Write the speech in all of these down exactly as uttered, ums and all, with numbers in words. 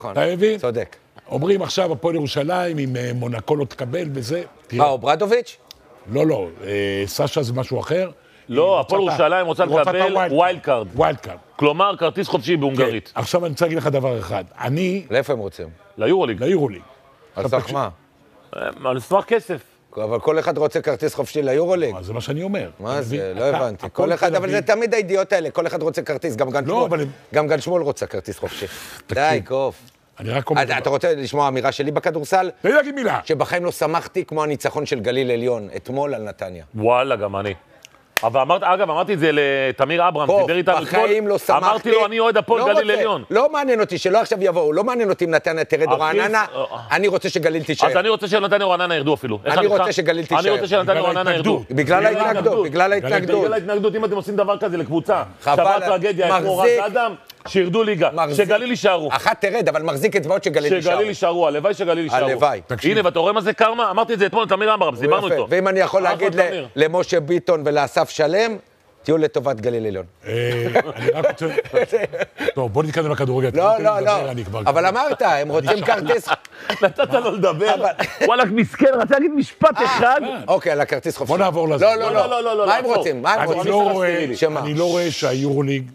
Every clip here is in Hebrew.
אתה מבין? צודק. אומרים עכשיו, הפועל ירושלים, אם מונקו לא תקבל וזה... מה, אוברדוביץ'? לא, לא, סשה זה משהו אחר. לא, הפועל ירושלים רוצה לקבל ווילד קארד. ווילד קארד. כלומר, כרטיס חופשי בהונגרית. עכשיו אני רוצה להגיד לך דבר אחד. אני... לאיפה הם רוצים? ליורוליג. ליורוליג. על סמך מה? על סמך כסף. אבל כל אחד רוצה כרטיס חופשי ליורוליג. זה מה שאני אומר. מה זה? לא הבנתי. כל אחד, אבל זה תמיד הידיעות האלה, כל אחד רוצה כרטיס, גם גן שמואל. גם גן שמואל רוצה כרטיס חופשי. די, קוף. אני רק אומר... אתה רוצה לשמוע אמירה שלי בכדורסל? תן לי להגיד מילה. שבחיים לא שמחתי כמו הניצחון של גליל עליון, אתמול על נתניה. וואלה, גם אני. אבל אמרת, אגב, אמרתי את זה לתמיר אברהם, דיבר איתנו אתמול. בחיים לא שמחתי. אמרתי לו, אני אוהד הפועל גליל עליון. לא מעניין אותי, שלא עכשיו יבואו, לא מעניין אותי אם נתניה תרד או רעננה, אני רוצה שגליל תישאר. אז אני רוצה שנתניה או רעננה ירדו אפילו. אני רוצה שגליל תישאר. אני רוצה שנתניה או רעננה ירדו. בגלל ההתנגדות, בגלל ההתנגדות. בגלל ההתנגדות, אם אתם עושים דבר כזה לקבוצה, שווה טרגדיה, כמו רז אדם, שירדו ליגה, שגליל יישארו. אחת תרד, אבל מחזיק אצבעות שגליל יישארו. שגליל יישארו, הלוואי שגליל יישארו. הלוואי. הנה, ואתה רואה מה זה קרמה? אמרתי את זה אתמול לתמיר אברהם, דיברנו איתו. ואם אני יכול להגיד למשה ביטון ולאסף שלם, תהיו לטובת גליל עליון. אני רק רוצה... טוב, בוא נתקדם לכדורגל. לא, לא, לא. אבל אמרת, הם רוצים כרטיס... נתת לו לדבר. וואלק, מסכן, רצה להגיד משפט אחד. אוקיי, על הכרטיס חופשי. בוא נעבור לזה. לא, לא, לא. מה הם רוצים? מה הם רוצים? אני לא רואה שהיורוליג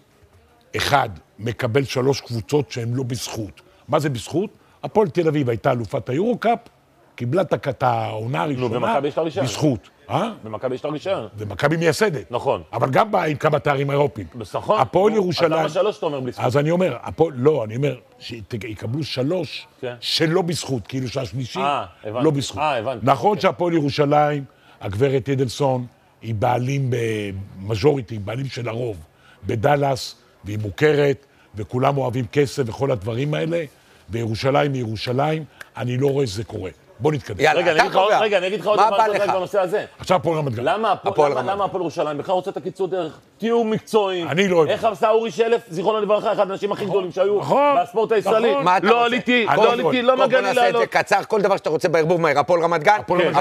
אחד מקבל שלוש קבוצות שהן לא בזכות. מה זה בזכות? הפועל תל אביב הייתה אלופת היורו-קאפ, קיבלה את העונה הראשונה בזכות. במכבי יש לה רישיון. ומכבי מייסדת. נכון. אבל גם באה עם כמה תארים אירופיים. נכון. הפועל ירושלים... אז למה שלוש אתה אומר בלי זכות? אז אני אומר, לא, אני אומר, שיקבלו שלוש שלא בזכות, כאילו שהשלישי לא בזכות. אה, הבנתי. נכון שהפועל ירושלים, הגברת אדלסון, היא בעלים במז'וריטי, היא בעלים של הרוב, בדלס, והיא מוכרת, וכולם אוהבים כסף וכל הדברים האלה, וירושלים היא ירושלים, אני לא רואה שזה קורה. בוא נתקדם. רגע, אני אגיד לך עוד דבר בנושא הזה. עכשיו הפועל רמת גן. למה הפועל ירושלים? בכלל רוצה את הקיצור דרך תהיו מקצועיים. אני לא... איך עשה אורי שלף, זיכרונו לברכה, אחד האנשים הכי גדולים שהיו בספורט הישראלי. לא עליתי, לא עליתי, לא מגן לי לעלות. קצר, כל דבר שאתה רוצה בערבוב מהר. הפועל רמת גן?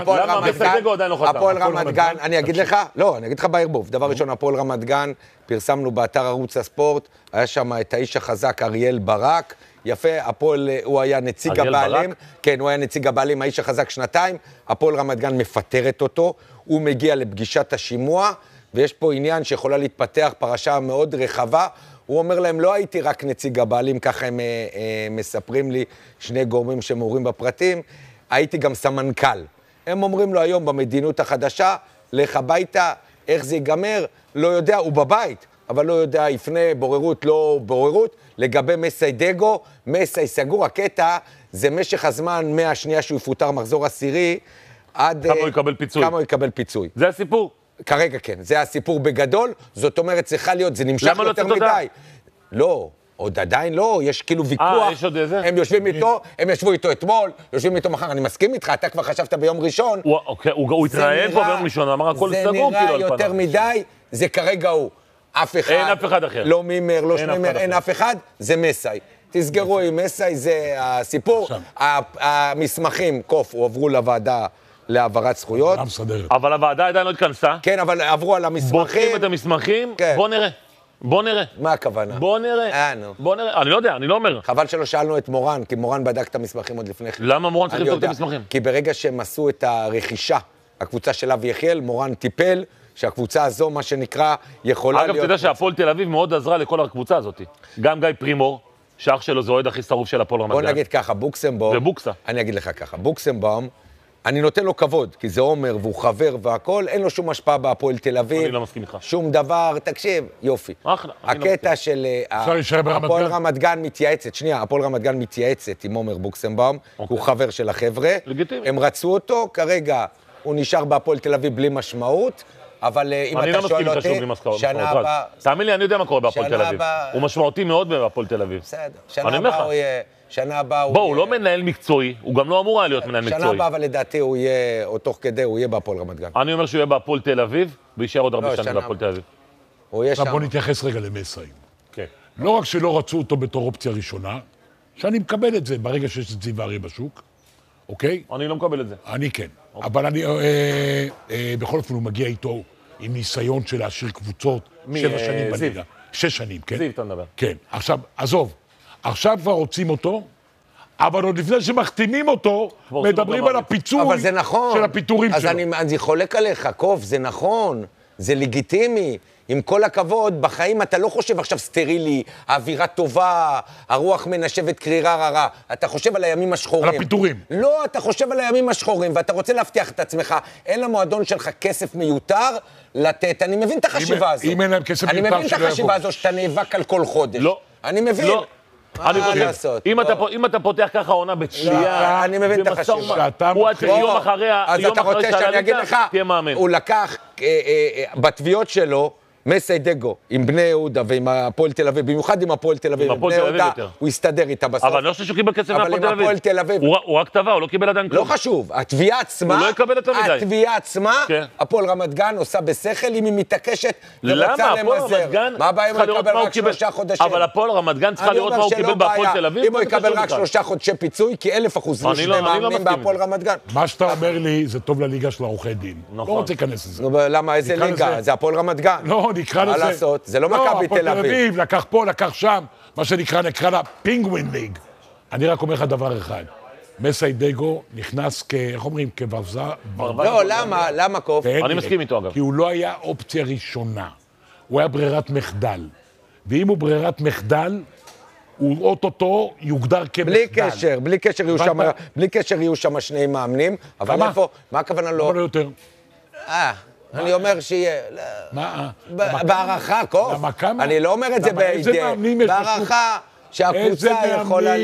הפועל רמת גן, אני אגיד לך, לא, אני אגיד לך בערבוב. דבר ראשון, הפועל רמת גן, פרסמנו באתר ערוץ הספורט, היה שם את האיש החזק אריאל ברק, יפה, הפועל, הוא היה נציג הבעלים, כן, הוא היה נציג הבעלים, האיש החזק שנתיים, הפועל רמת גן מפטרת אותו, הוא מגיע לפגישת השימוע, ויש פה עניין שיכולה להתפתח פרשה מאוד רחבה, הוא אומר להם, לא הייתי רק נציג הבעלים, ככה הם אה, אה, מספרים לי, שני גורמים שמורים בפרטים, הייתי גם סמנכ"ל. הם אומרים לו היום במדינות החדשה, לך הביתה, איך זה ייגמר, לא יודע, הוא בבית, אבל לא יודע, יפנה בוררות, לא בוררות, לגבי מסי דגו, מסי סגור, הקטע זה משך הזמן מהשנייה שהוא יפוטר מחזור עשירי, עד... כמה הוא יקבל פיצוי. כמה הוא יקבל פיצוי. זה הסיפור. כרגע כן, זה הסיפור בגדול, זאת אומרת, צריכה להיות, זה נמשך יותר מדי. לא, עוד עדיין לא, יש כאילו ויכוח. אה, יש עוד איזה? הם יושבים איתו, הם ישבו איתו אתמול, יושבים איתו מחר, אני מסכים איתך, אתה כבר חשבת ביום ראשון. הוא התראיין פה ביום ראשון, אמר הכל סגור כאילו על פניו. זה נראה יותר מדי, זה כרגע הוא. אף אחד. אין אף אחד אחר. לא מימר, לא שמימר, אין אף אחד, זה מסי. תסגרו עם מסי, זה הסיפור. המסמכים, קוף, הועברו לוועדה להעברת זכויות. אבל הוועדה עדיין לא התכנסה. כן, אבל עברו על המסמכים. בודקים את המסמכים, בוא נראה. בוא נראה. מה הכוונה? בוא נראה. אה, נו. בוא נראה. אני לא יודע, אני לא אומר. חבל שלא שאלנו את מורן, כי מורן בדק את המסמכים עוד לפני כן. למה מורן צריך לבדוק את המסמכים? כי ברגע שהם עשו את הרכישה, הקבוצה של אבי יחיאל, מורן טיפל, שהקבוצה הזו, מה שנקרא, יכולה להיות... אגב, אתה יודע שהפועל תל אביב מאוד עזרה לכל הקבוצה הזאת. גם גיא פרימור, שאח שלו זה אוהד הכי שרוף של הפועל רמת גן. בוא נגיד ככה, בוקסמבום... ובוקסה. אני אגיד לך ככה, בוקסמבום, אני נותן לו כבוד, כי זה עומר והוא חבר והכל, אין לו שום השפעה בהפועל תל אביב. אני לא מסכים איתך. שום דבר, תקשיב, יופי. אחלה. הקטע של... הפועל רמת גן מתייעצת, שנייה, הפועל רמת גן מתייעצת עם עומר בוקסמבום, הוא חבר של החבר'ה. לגיטימי. הם רצו אותו, כרגע הוא נשאר בהפועל תל אביב בלי משמעות. אבל אם אתה שואל אותי, שנה הבאה... תאמין לי, אני יודע מה קורה בהפועל תל אביב. הוא משמעותי מאוד בהפועל תל אביב. בסדר. שנה הבאה הוא יהיה... שנה הבאה הוא... בוא, הוא לא מנהל מקצועי, הוא גם לא אמור היה להיות מנהל מקצועי. שנה הבאה, אבל לדעתי הוא יהיה, או תוך כדי, הוא יהיה בהפועל רמת גן. אני אומר שהוא יהיה בהפועל תל אביב, ויישאר עוד הרבה שנים בהפועל תל אביב. הוא יהיה שם. עכשיו בוא נתייחס רגע למסי. כן. לא רק שלא רצו אותו בתור אופציה ראשונה, שאני מקבל את זה ברגע שיש את זיו ארי בשוק, אוקיי? אני לא מקבל את זה. אני כן. אבל אני, בכל אופן הוא מגיע איתו עם ניסיון של להשאיר קבוצות, שבע שנים בליגה. שש שנים, כן? זיו, אתה מדבר. כן. עכשיו, עזוב, עכשיו כבר רוצים אותו, אבל עוד לפני שמחתימים אותו, מדברים על הפיצוי של הפיטורים שלו. אז אני חולק עליך, קוף, זה נכון, זה לגיטימי. עם כל הכבוד, בחיים אתה לא חושב עכשיו סטרילי, האווירה טובה, הרוח מנשבת קרירה ררה. אתה חושב על הימים השחורים. על הפיטורים. לא, אתה חושב על הימים השחורים, ואתה רוצה להבטיח את עצמך. אין למועדון שלך כסף מיותר לתת. אני מבין את החשיבה הזו. אם אין להם כסף מיותר, אני מבין את החשיבה הזו שאתה נאבק על כל חודש. לא. אני מבין. לא. אני חושב, אם אתה פותח ככה עונה בצלייה, אני מבין את החשיבה. הוא יום אחרי אז אתה רוצה שאני אגיד לך, הוא לקח בתביעות שלו, מסיידגו, עם בני יהודה ועם הפועל תל אביב, במיוחד עם הפועל תל אביב, בני יהודה, הוא הסתדר איתה בסוף. אבל אני לא חושב שהוא קיבל כסף מהפועל תל אביב. אבל עם הפועל תל אביב. הוא רק טבע, הוא לא קיבל עדיין כלום. לא חשוב, התביעה עצמה, הוא לא יקבל יותר מדי. התביעה עצמה, הפועל רמת גן עושה בשכל, אם היא מתעקשת ורוצה למזר. מה הבעיה אם הוא יקבל רק שלושה חודשים? אבל הפועל רמת גן צריכה לראות מה הוא קיבל בהפועל תל אביב. אם הוא יקבל רק שלושה חודשי פיצוי, כי אלף אחוז לשני מאמנים בהפועל רמת גן. מה שאתה אומר לי, זה טוב לליגה של עורכי דין. לא רוצה להיכנס לזה. למה, איזה ליגה? זה הפועל רמת גן. לא, נקרא לזה. זה לא מכבי תל אביב. לקח פה, לקח שם, מה שנקרא, נקרא לה פינגווין ליג. אני רק אומר לך דבר אחד. מסיידגו נכנס כ... איך אומרים? כברזר... לא, למה? למה קוף? אני מסכים איתו, אגב. כי הוא לא היה אופציה ראשונה. הוא היה ברירת מחדל. ואם הוא ברירת מחדל, הוא אוטוטו יוגדר כמחדל. בלי קשר, בלי קשר יהיו שם, בלי קשר יהיו שם שני מאמנים. אבל איפה? מה הכוונה לא? אבל לא יותר. אה... אני אומר שיהיה... מה? בהערכה, קוף. אני לא אומר את זה בידיעה. בהערכה שהקבוצה יכולה...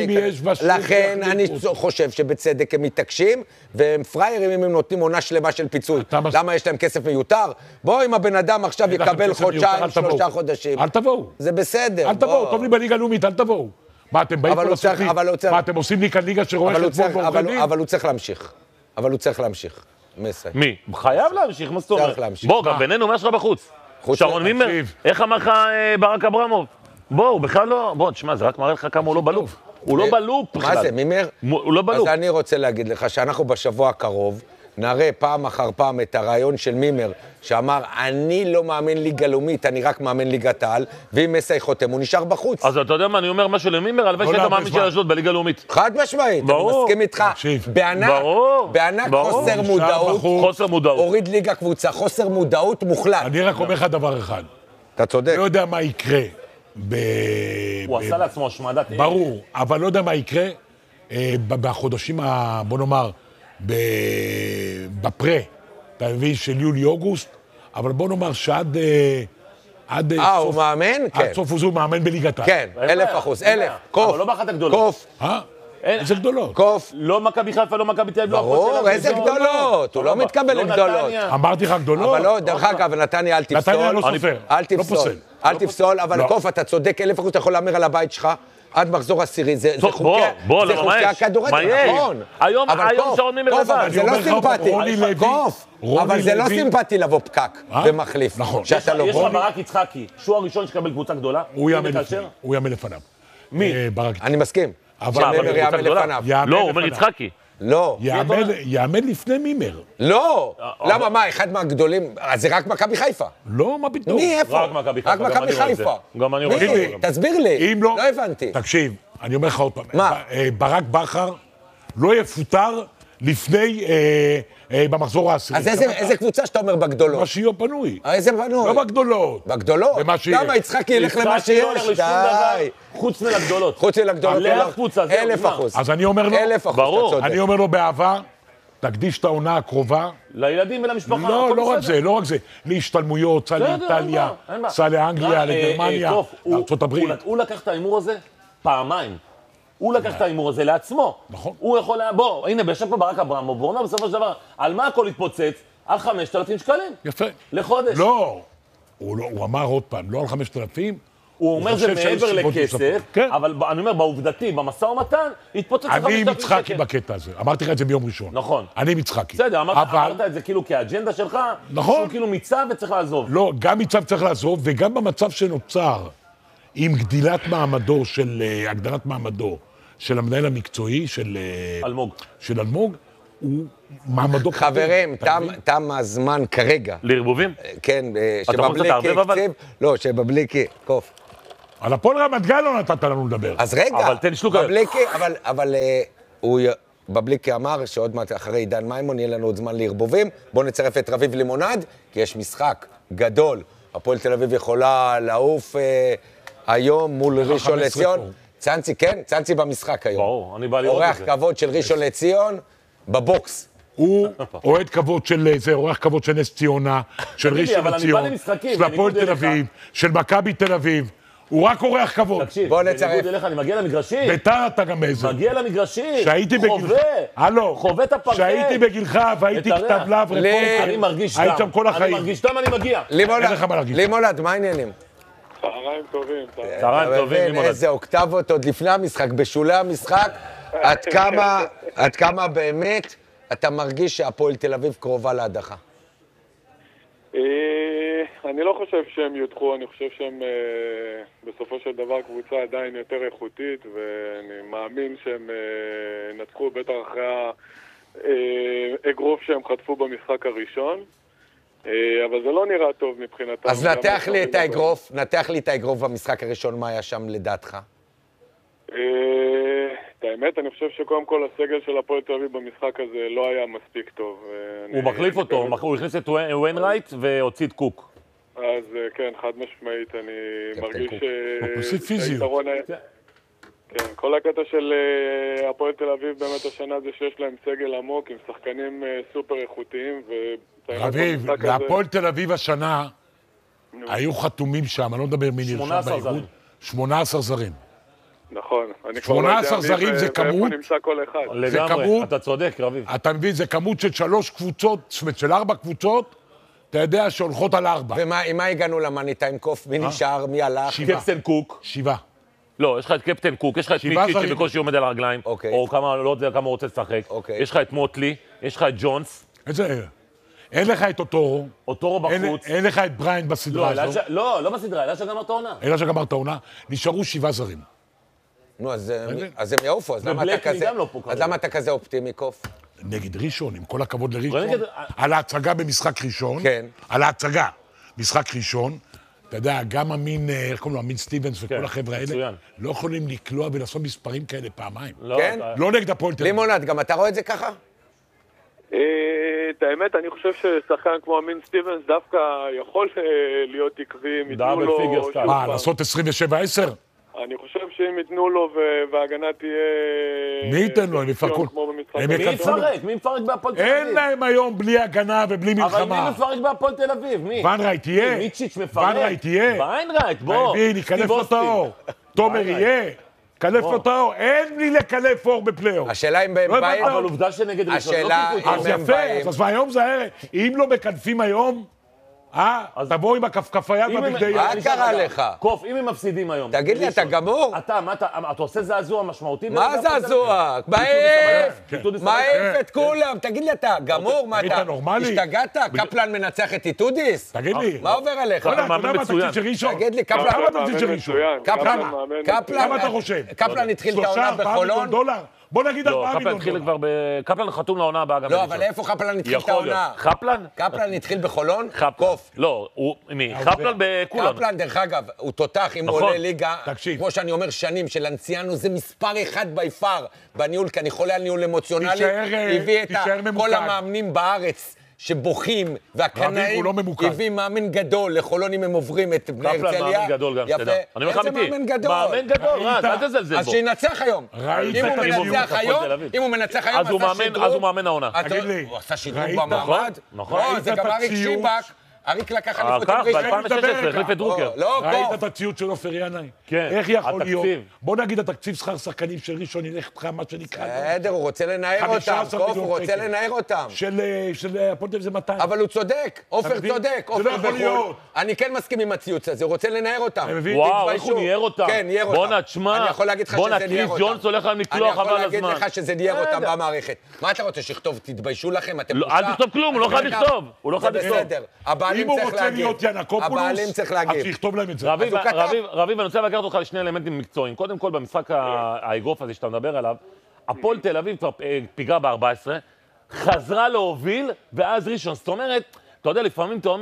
לכן אני חושב שבצדק הם מתעקשים, והם פריירים אם הם נותנים עונה שלמה של פיצוי. למה יש להם כסף מיותר? בואו אם הבן אדם עכשיו יקבל חודשיים, שלושה חודשים. אל תבואו. זה בסדר. אל תבואו, טוב לי בליגה לאומית, אל תבואו. מה, אתם באים פה לסרטים? מה, אתם עושים לי כאן ליגה שרואה חשבון ועורכי דין? אבל הוא צריך להמשיך. אבל הוא צריך להמשיך. מי? חייב להמשיך, מה זאת אומרת? בוא, גם בינינו, מה יש לך בחוץ? שרון מימר, איך אמר לך ברק אברמוב? בוא, הוא בכלל לא... בוא, תשמע, זה רק מראה לך כמה הוא לא בלופ. הוא לא בלופ בכלל. מה זה, מימר? הוא לא בלופ. אז אני רוצה להגיד לך שאנחנו בשבוע הקרוב נראה פעם אחר פעם את הרעיון של מימר, שאמר, אני לא מאמן ליגה לאומית, אני רק מאמן ליגת העל, ואם מסי חותם, הוא נשאר בחוץ. אז אתה יודע מה, אני אומר משהו למימר, הלוואי שאתה מאמין של אשדוד בליגה לאומית. חד משמעית, אני מסכים איתך. בענק, בענק חוסר מודעות, חוסר מודעות. הוריד ליגה קבוצה, חוסר מודעות מוחלט. אני רק אומר לך דבר אחד. אתה צודק. לא יודע מה יקרה. הוא עשה לעצמו השמדת. ברור, אבל לא יודע מה יקרה בחודשים, בוא נאמר, בפרה, אתה מבין, של יולי-אוגוסט, אבל בוא נאמר שעד... אה, הוא מאמן? כן. עד סוף הוא מאמן בליגת העל. כן, אלף אחוז, אלף. קוף. אבל לא באחת הגדולות. קוף. אה? איזה גדולות? קוף. לא מכבי חיפה, לא מכבי תל אביב. ברור, איזה גדולות. הוא לא מתקבל לגדולות. אמרתי לך גדולות. אבל לא, דרך אגב, נתניה אל תפסול. נתניה לא סופר. אל תפסול. אל תפסול, אבל קוף, אתה צודק, אלף אחוז אתה יכול להמר על הבית שלך. עד מחזור עשירי, זה חוקי הכדורגל, נכון. היום שרון מימר לבד. זה לא סימפטי, קוף, אבל זה לא סימפטי לבוא פקק ומחליף. נכון. יש לך ברק יצחקי, שהוא הראשון שקבל קבוצה גדולה. הוא יאמן לפניו. מי? אני מסכים. שמימר יאמן לפניו. לא, הוא אומר יצחקי. לא. יאמן לפני מימר. לא. למה, מה, אחד מהגדולים, אז זה רק מכבי חיפה. לא, מה פתאום? מי, איפה? רק מכבי חיפה. רק מכבי חיפה. גם אני רואה את זה. תסביר לי, לא הבנתי. תקשיב, אני אומר לך עוד פעם. מה? ברק בכר לא יפוטר לפני, במחזור העשירי. אז איזה קבוצה שאתה אומר בגדולות? מה שיהיה פנוי. איזה פנוי? לא בגדולות. בגדולות? למה יצחקי ילך למה שיש? די. חוץ מלגדולות. חוץ מלגדולות. לאף קבוצה, זהו. אלף אחוז. אז אני אומר לו, אלף אחוז, אתה צודק. אני אומר לו באהבה, תקדיש את העונה הקרובה. לילדים ולמשפחה. לא, לא רק זה, לא רק זה. להשתלמויות, סע לאיטליה, סע לאנגליה, לגרמניה, לארצות הברית. הוא לקח את האימור הזה פעמיים. הוא לקח את האימור הזה לעצמו. נכון. הוא יכול... בוא, הנה, בישב פה ברק אברמוב, בוא אומר בסופו של דבר, על מה הכל התפוצץ? על חמשת אלפים שקלים. יפה. לחודש. לא. הוא אמר עוד פעם, לא על חמשת אלפים. הוא אומר זה מעבר לכסף, אבל אני אומר, בעובדתי, במשא ומתן, התפוצץ על חמשת אלפים שקל. אני מצחקי בקטע הזה. אמרתי לך את זה ביום ראשון. נכון. אני מצחקי. בסדר, אמרת את זה כאילו כאג'נדה שלך, נכון. שהוא כאילו מיצב וצריך לעזוב. לא, גם מיצב צריך לעזוב, וגם במצב שנוצר, עם גדילת מעמדו של, הגדלת מעמדו, של המנהל המקצועי, של אלמוג. של אלמוג, הוא מעמדו... חברים, תם הזמן כרגע. לערבובים? כן, שבבליקי הקציב, לא, שבבליקי, קוף. על הפועל רמת גן לא נתת לנו לדבר. אז רגע, אבל תן שלוק. בבליקי, אבל, אבל הוא, בבליקי אמר שעוד מעט אחרי עידן מימון יהיה לנו עוד זמן לערבובים. בואו נצרף את רביב לימונד, כי יש משחק גדול. הפועל תל אביב יכולה לעוף אה, היום מול ראשון לציון. צאנצי, כן? צאנצי במשחק היום. ברור, אני בא לראות את זה. אורח כבוד של ראשון לציון בבוקס. הוא אוהד כבוד של זה, אורח כבוד של נס ציונה, של ראשון לציון, של הפועל תל אביב, של מכבי תל אביב. הוא רק אורח כבוד. תקשיב, בניגוד אליך, אני מגיע למגרשים. ביתר אתה גם איזה. מגיע למגרשים. שהייתי בגילך. הלו. חווה את הפרקט. שהייתי בגילך והייתי כתב לב רפורטר. אני מרגיש דם. היית שם כל החיים. אני מרגיש דם, אני מגיע. לימונד, מה העניינים? צהריים טובים. צהריים טובים, לימונד. איזה אוקטבות עוד לפני המשחק, בשולי המשחק. עד כמה באמת אתה מרגיש שהפועל תל אביב קרובה להדחה? אני לא חושב שהם יודחו, אני חושב שהם בסופו של דבר קבוצה עדיין יותר איכותית, ואני מאמין שהם נצחו בטח אחרי האגרוף שהם חטפו במשחק הראשון, אבל זה לא נראה טוב מבחינתם. אז נתח לי את האגרוף, נתח לי את האגרוף במשחק הראשון, מה היה שם לדעתך? את האמת, אני חושב שקודם כל הסגל של הפועל תל אביב במשחק הזה לא היה מספיק טוב. הוא מחליף אותו, הוא הכניס את וויינרייט והוציא את קוק. אז כן, חד משמעית, אני מרגיש שהיתרון היה... כן, כל הקטע של הפועל תל אביב באמת השנה זה שיש להם סגל עמוק עם שחקנים סופר איכותיים. רביב, להפועל תל אביב השנה היו חתומים שם, אני לא מדבר מי נרשם באיגוד, שמונה עשר זרים. נכון. שמונה עשר זרים זה כמות, לגמרי, אתה צודק, רביב. אתה מבין, זה כמות של שלוש קבוצות, זאת אומרת של ארבע קבוצות, אתה יודע שהולכות על ארבע. ומה הגענו למאני טיים קוף? מי נשאר? מי הלך? קפטן קוק. שבעה. לא, יש לך את קפטן קוק, יש לך את מיצ'יץ' שבקושי עומד על הרגליים, או כמה, לא יודע כמה הוא רוצה לשחק. יש לך את מוטלי, יש לך את ג'ונס. איזה... אין לך את אוטורו. אוטורו בחוץ. אין לך את בריין בסדרה הזו. לא, לא בסדרה, אלא שגמר את העונה. אלא שגמר את העונה. נשארו שבעה זרים. נו, אז הם יעופו, אז למה אתה כזה אופטימי, קוף? נגד ראשון, עם כל הכבוד לראשון, על ההצגה במשחק ראשון, על ההצגה, משחק ראשון, אתה יודע, גם אמין, איך קוראים לו, אמין סטיבנס וכל החבר'ה האלה, לא יכולים לקלוע ולעשות מספרים כאלה פעמיים. כן? לא נגד הפועל תל אביב. לימונד, גם אתה רואה את זה ככה? את האמת, אני חושב ששחקן כמו אמין סטיבנס דווקא יכול להיות עקבי, דאבל פיגר סקאל. מה, לעשות עשרים ושבע עשר? אני חושב שאם ייתנו לו וההגנה תהיה... מי ייתן לו? הם יפרקו. מי יפרק? מי מפרק בהפועל תל אביב? אין להם היום בלי הגנה ובלי מלחמה. אבל מי מפרק בהפועל תל אביב? מי? ונרייט יהיה. מיצ'יץ' מפרק. ונרייט יהיה. ונרייט, בוא. תבין, יקלף לו את האור. תומר יהיה. קלף לו את האור. אין לי לקלף אור בפלייאוף. השאלה אם בהם באים... אבל עובדה שנגד ראשון לא קלפו. אז יפה, אז היום זה היה... אם לא מקלפים היום... אה, תבואו עם הכפכפייה בבגדי... מה קרה לך? קוף, אם הם מפסידים היום... תגיד לי, אתה גמור? אתה, מה אתה... אתה עושה זעזוע משמעותי? מה זעזוע? מעיף! מעיף את כולם! תגיד לי, אתה גמור? מה אתה... השתגעת? קפלן מנצח את איתודיס? תגיד לי. מה עובר עליך? אתה יודע מה התקציב של ראשון? תגיד לי, קפלן... כמה התקציב של ראשון? כמה אתה חושב? קפלן התחיל את העונה בחולון? בוא נגיד ארבעה מיליון דולר. קפלן חתום לעונה הבאה גם. לא, אבל איפה קפלן התחיל את העונה? קפלן? קפלן התחיל בחולון? קוף. לא, מי? קפלן בכולן. קפלן, דרך אגב, הוא תותח אם הוא עולה ליגה. כמו שאני אומר שנים, שלנציאנו זה מספר אחד ביפר בניהול, כי אני חולה על ניהול אמוציונלי. הביא את כל המאמנים בארץ. שבוכים, והקנאים הביא מאמן גדול, לחולון אם הם עוברים את בני הרצליה. קפלן מאמן גדול גם, שתדע. אני אומר לך אמיתי. מאמן גדול. מאמן גדול, רז, אל תזלזל בו. אז שינצח היום. אם הוא מנצח היום, אם הוא מנצח היום, עשה שדרוג. אז הוא מאמן העונה. תגיד לי. הוא עשה שדרוג במעמד. נכון. זה גם אריק שיבק. אריק לקח אליפות עם ראשון. ב-אלפיים ושש עשרה החליף את דרוקר. ראית את הציוד של עופר ינאי? כן. איך יכול להיות? בוא נגיד התקציב שכר שחקנים של ראשון ילך איתך מה שנקרא. בסדר, הוא רוצה לנער אותם. קוף, הוא רוצה לנער אותם. של הפועל תל אביב זה מאתיים. אבל הוא צודק. עופר צודק. עופר בחו"ל. אני כן מסכים עם הציוץ הזה, הוא רוצה לנער אותם. וואו, איך הוא ניער אותם. כן, ניער אותם. בואנה, תשמע. אני יכול להגיד לך שזה ניער אותם. בואנה, קריס ג'ונס הולך להם לקלוע חבל הזמן. אני יכול להגיד לך שזה ניער אותם במערכת. מה אתה רוצה שכתוב? תתביישו לכם, אתם בושה. אל תכתוב כלום, הוא לא חייב לכתוב. הוא לא חייב לכתוב. הבעלים צריך להגיד. הבעלים צריך להגיד. אז שיכתוב להם את זה. רביב, רביב, אני רוצה לקחת אותך לשני אלמנטים מקצועיים. קודם כל, במשחק האגרוף הזה שאתה מדבר עליו, הפועל תל אביב כבר פיגרה ב-ארבע עשרה, חזרה להוביל, ואז ראשון. זאת אומרת, אתה יודע, לפעמים אתה אומר,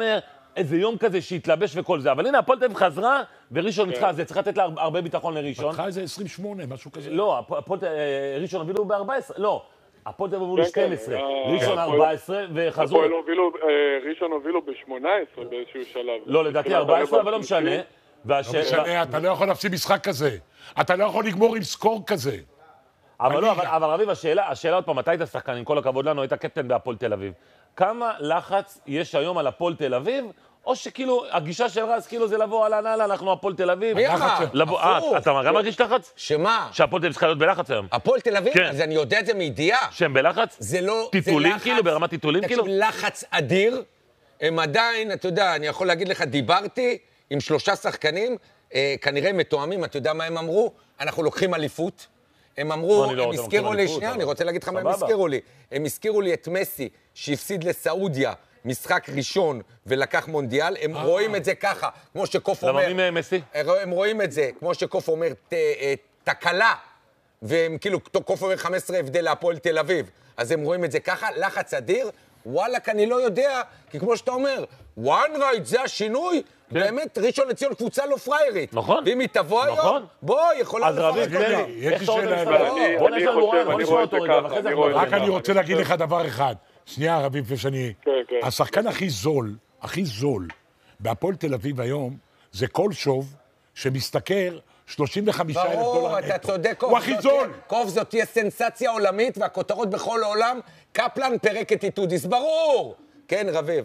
איזה יום כזה שהתלבש וכל זה, אבל הנה, הפועל תל אביב חזרה, וראשון ניצחה, זה צריך לתת לה הרבה ביטחון לראשון. פתחה איזה עשרים ושמונה, משהו כזה. לא, ראשון הובילו ב-ארבע עשרה, לא. הפועל תל אביב הובילו שתים עשרה, ראשון ארבע עשרה, וחזרו... ראשון הובילו ב-שמונה עשרה באיזשהו שלב. לא, לדעתי ארבע עשרה, אבל לא משנה. לא משנה, אתה לא יכול להפסיד משחק כזה. אתה לא יכול לגמור עם סקור כזה. אבל לא, אבל רביב, השאלה עוד פעם, מתי היית שחקן, עם כל הכבוד לנו, היית קפטן בהפועל תל אביב. כמה לחץ יש היום על הפועל תל אביב, או שכאילו, הגישה של רז, כאילו זה לבוא, אהלן, אהלן, אנחנו הפועל תל אביב. מי אמר? אה, אתה גם מרגיש לחץ? שמה? שהפועל תל אביב צריכה להיות בלחץ היום. הפועל תל אביב? אז אני יודע את זה מידיעה. שהם בלחץ? זה לא... טיטולים כאילו, ברמת טיטולים כאילו? תקשיב, לחץ אדיר. הם עדיין, אתה יודע, אני יכול להגיד לך, דיברתי עם שלושה שחקנים, כנראה מתואמים, אתה יודע מה הם אמרו? אנחנו לוקחים אליפות. הם אמרו, הם הזכירו לי, שנייה, אני רוצה להגיד לך מה הם הזכירו לי. הם הזכירו לי את מסי, שהפסיד לסעודיה משחק ראשון ולקח מונדיאל, הם רואים את זה ככה, כמו שקוף אומר... למה מי מסי? הם רואים את זה, כמו שקוף אומר, תקלה, והם כאילו, קוף אומר חמש עשרה הבדל להפועל תל אביב, אז הם רואים את זה ככה, לחץ אדיר, וואלק, אני לא יודע, כי כמו שאתה אומר, וואן רייט, זה השינוי, באמת, ראשון לציון קבוצה לא פריירית. נכון. ואם היא תבוא היום, בוא, יכולה לפרק אותה. יש לי שאלה. בוא נשאל מורן, בוא נשמע אותו רגע, ואחרי זה... רק אני רוצה להגיד לך דבר אחד. שנייה, רביב, שאני... השחקן הכי זול, הכי זול, בהפועל תל אביב היום, זה כל שוב שמסתכר שלושים וחמישה אלף דולר נטו. ברור, אתה צודק, קוף. הוא הכי זול. קוף, זאת תהיה סנסציה עולמית, והכותרות בכל העולם, קפלן פרק את איטודיס, ברור! כן, רביב.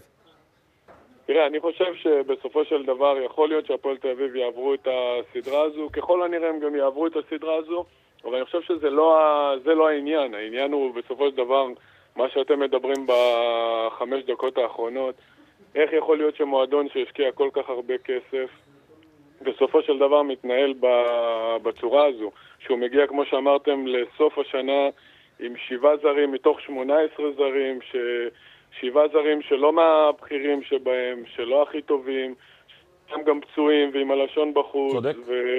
תראה, אני חושב שבסופו של דבר יכול להיות שהפועל תל אביב יעברו את הסדרה הזו, ככל הנראה הם גם יעברו את הסדרה הזו, אבל אני חושב שזה לא, זה לא העניין. העניין הוא בסופו של דבר מה שאתם מדברים בחמש דקות האחרונות, איך יכול להיות שמועדון שהשקיע כל כך הרבה כסף, בסופו של דבר מתנהל בצורה הזו, שהוא מגיע, כמו שאמרתם, לסוף השנה עם שבעה זרים מתוך שמונה עשרה זרים, ש... שבעה זרים שלא מהבחירים שבהם, שלא הכי טובים, הם גם פצועים ועם הלשון בחוץ. צודק.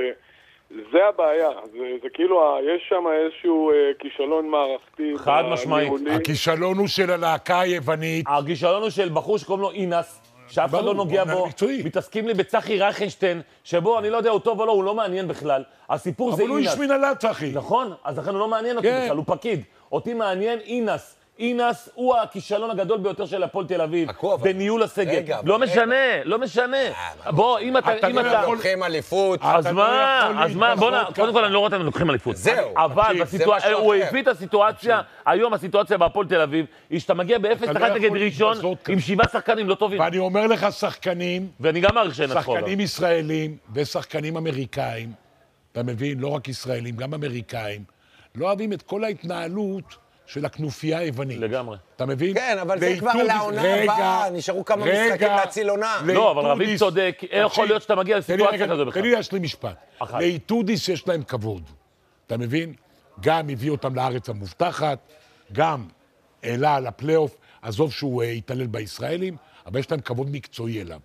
וזה הבעיה. זה, זה כאילו, יש שם איזשהו אה, כישלון מערכתי. חד משמעית. הכישלון הוא של הלהקה היוונית. הכישלון הוא של בחור שקוראים לו אינס, שאף אחד לא נוגע בו. מתעסקים לי בצחי רייכנשטיין, שבו אני לא יודע, הוא טוב או לא, הוא לא מעניין בכלל. הסיפור זה אינס. אבל הוא איש מנהלה, צחי. נכון, אז לכן הוא לא מעניין אותי בכלל, הוא פקיד. אותי מעניין אינס. אינס הוא הכישלון הגדול ביותר של הפועל תל אביב, בניהול הסגל. לא משנה, לא משנה. בוא, אם אתה... אתה לא לוקחים אליפות. אז מה, אז מה, בוא נע... קודם כל אני לא רואה אותם לוקחים אליפות. זהו. אבל הוא הביא את הסיטואציה, היום הסיטואציה בהפועל תל אביב, היא שאתה מגיע ב-אפס אחת נגד ראשון, עם שבעה שחקנים לא טובים. ואני אומר לך שחקנים, ואני גם מעריך שנצחו. שחקנים ישראלים ושחקנים אמריקאים, אתה מבין, לא רק ישראלים, גם אמריקאים, לא אוהבים את כל ההתנהלות של הכנופיה היוונית. לגמרי. אתה מבין? כן, אבל זה כבר לעונה הבאה, נשארו כמה משחקים להציל עונה. לא, אבל רביב צודק, יכול להיות שאתה מגיע לסיטואציה כזו בכלל. תן לי להשלים משפט. לאיטודיס יש להם כבוד. אתה מבין? גם הביא אותם לארץ המובטחת, גם העלה על הפלייאוף, עזוב שהוא התעלל בישראלים, אבל יש להם כבוד מקצועי אליו.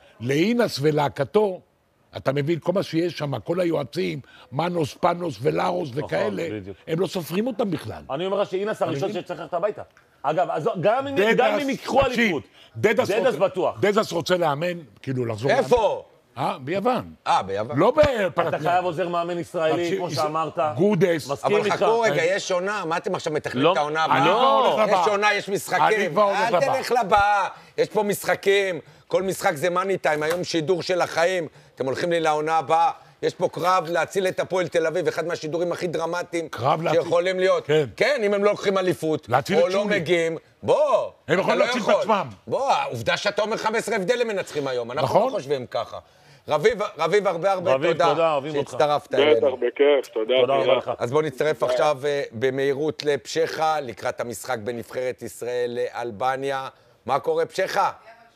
לאינס ולהקתו, אתה מבין, כל מה שיש שם, כל היועצים, מנוס, פנוס ולארוס וכאלה, הם לא סופרים אותם בכלל. אני אומר לך שאינס הראשון שצריך ללכת הביתה. אגב, גם אם יקחו אליפות, דדס בטוח. דדס רוצה לאמן, כאילו לחזור לאמן. איפה? אה, ביוון. אה, ביוון. לא בפלטניה. אתה חייב עוזר מאמן ישראלי, כמו שאמרת. גודס. מסכים איתך. אבל חכו רגע, יש עונה, מה אתם עכשיו מתכננים את העונה הבאה? לא. יש עונה, יש משחקים. אל תלך לבאה, יש פה משחקים. כל משחק זה מאני טיים, היום שידור של החיים. אתם הולכים לי לעונה הבאה. יש פה קרב להציל את הפועל תל אביב, אחד מהשידורים הכי דרמטיים שיכולים להיות. כן. כן, אם הם לא לוקחים אליפות, או לא מגיעים, בוא. הם יכולים להציל את עצמם. בוא, העובדה שאתה אומר חמש עשרה הבדל הם מנצחים היום, אנחנו לא חושבים ככה. רביב, רביב, הרבה הרבה תודה שהצטרפת אלינו. בטח, בכיף, תודה. תודה רבה לך. אז בוא נצטרף עכשיו במהירות לפשחה, לקראת המשחק בנבחרת ישראל לאלבניה. מה קורה, פשחה?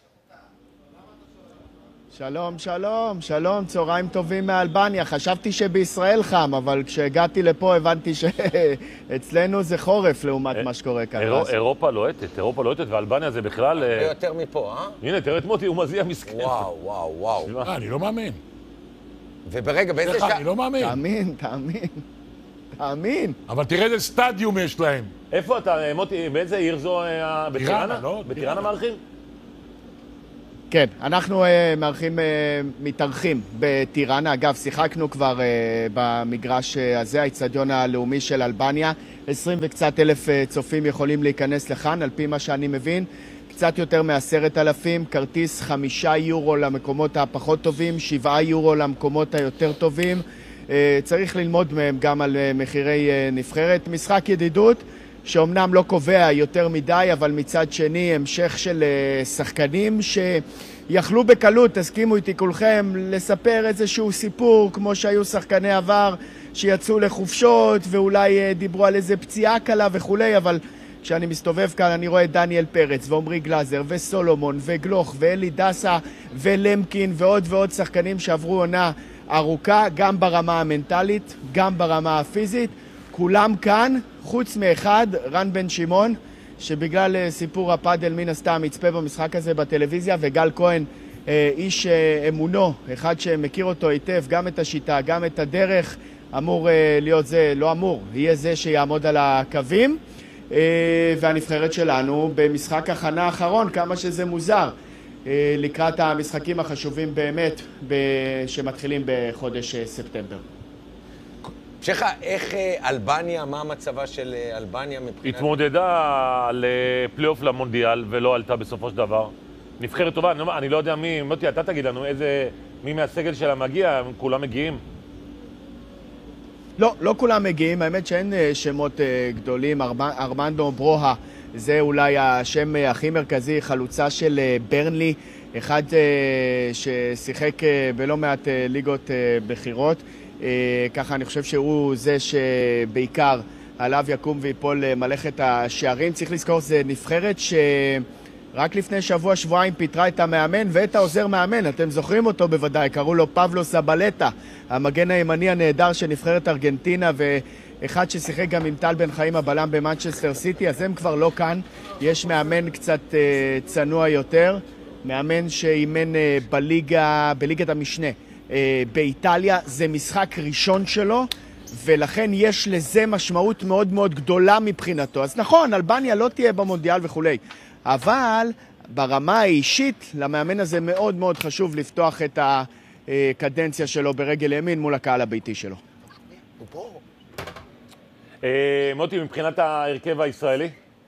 שלום, שלום, שלום, צהריים טובים מאלבניה. חשבתי שבישראל חם, אבל כשהגעתי לפה הבנתי שאצלנו זה חורף לעומת מה שקורה כאן. אירופה לוהטת, אירופה לוהטת, ואלבניה זה בכלל... הרבה יותר מפה, אה? הנה, תראה את מוטי, הוא מזיע מסכן. וואו, וואו, וואו. אה, אני לא מאמין. וברגע, באיזה שעה... אני לא מאמין. תאמין, תאמין. תאמין. אבל תראה איזה סטדיום יש להם. איפה אתה, מוטי, באיזה עיר זו... בטיראנה, לא? בטיראנה מארחים? כן, אנחנו uh, מארחים, uh, מתארחים בטיראנה. אגב, שיחקנו כבר uh, במגרש uh, הזה, האצטדיון הלאומי של אלבניה. עשרים וקצת אלף uh, צופים יכולים להיכנס לכאן, על פי מה שאני מבין. קצת יותר מעשרת אלפים, כרטיס חמישה יורו למקומות הפחות טובים, שבעה יורו למקומות היותר טובים. Uh, צריך ללמוד מהם גם על uh, מחירי uh, נבחרת. משחק ידידות, שאומנם לא קובע יותר מדי, אבל מצד שני המשך של uh, שחקנים שיכלו בקלות, תסכימו איתי כולכם, לספר איזשהו סיפור, כמו שהיו שחקני עבר שיצאו לחופשות ואולי uh, דיברו על איזה פציעה קלה וכולי, אבל כשאני מסתובב כאן אני רואה דניאל פרץ ועומרי גלאזר וסולומון וגלוך ואלי דסה ולמקין ועוד ועוד שחקנים שעברו עונה ארוכה, גם ברמה המנטלית, גם ברמה הפיזית. כולם כאן, חוץ מאחד, רן בן שמעון, שבגלל סיפור הפאדל מן הסתם יצפה במשחק הזה בטלוויזיה, וגל כהן, איש אמונו, אחד שמכיר אותו היטב, גם את השיטה, גם את הדרך, אמור להיות זה, לא אמור, יהיה זה שיעמוד על הקווים. והנבחרת שלנו במשחק הכנה האחרון, כמה שזה מוזר, לקראת המשחקים החשובים באמת שמתחילים בחודש ספטמבר. שכה, איך אלבניה, מה המצבה של אלבניה מבחינת... התמודדה לפלייאוף למונדיאל ולא עלתה בסופו של דבר. נבחרת טובה, אני, אני לא יודע מי, מוטי, אתה תגיד לנו איזה, מי מהסגל שלה מגיע, כולם מגיעים? לא, לא כולם מגיעים, האמת שאין שמות גדולים. ארמנדו ברוהה, זה אולי השם הכי מרכזי, חלוצה של ברנלי, אחד ששיחק בלא מעט ליגות בחירות. ככה אני חושב שהוא זה שבעיקר עליו יקום ויפול מלאכת השערים. צריך לזכור, זה נבחרת שרק לפני שבוע שבועיים פיתרה את המאמן ואת העוזר מאמן, אתם זוכרים אותו בוודאי, קראו לו פבלו סבלטה, המגן הימני הנהדר של נבחרת ארגנטינה, ואחד ששיחק גם עם טל בן חיים הבלם במנצ'סטר סיטי. אז הם כבר לא כאן, יש מאמן קצת uh, צנוע יותר, מאמן שאימן uh, בליגה, בליגת המשנה באיטליה. זה משחק ראשון שלו, ולכן יש לזה משמעות מאוד מאוד גדולה מבחינתו. אז נכון, אלבניה לא תהיה במונדיאל וכולי, אבל ברמה האישית למאמן הזה מאוד מאוד חשוב לפתוח את הקדנציה שלו ברגל ימין מול הקהל הביתי שלו. מוטי, מבחינת ההרכב הישראלי?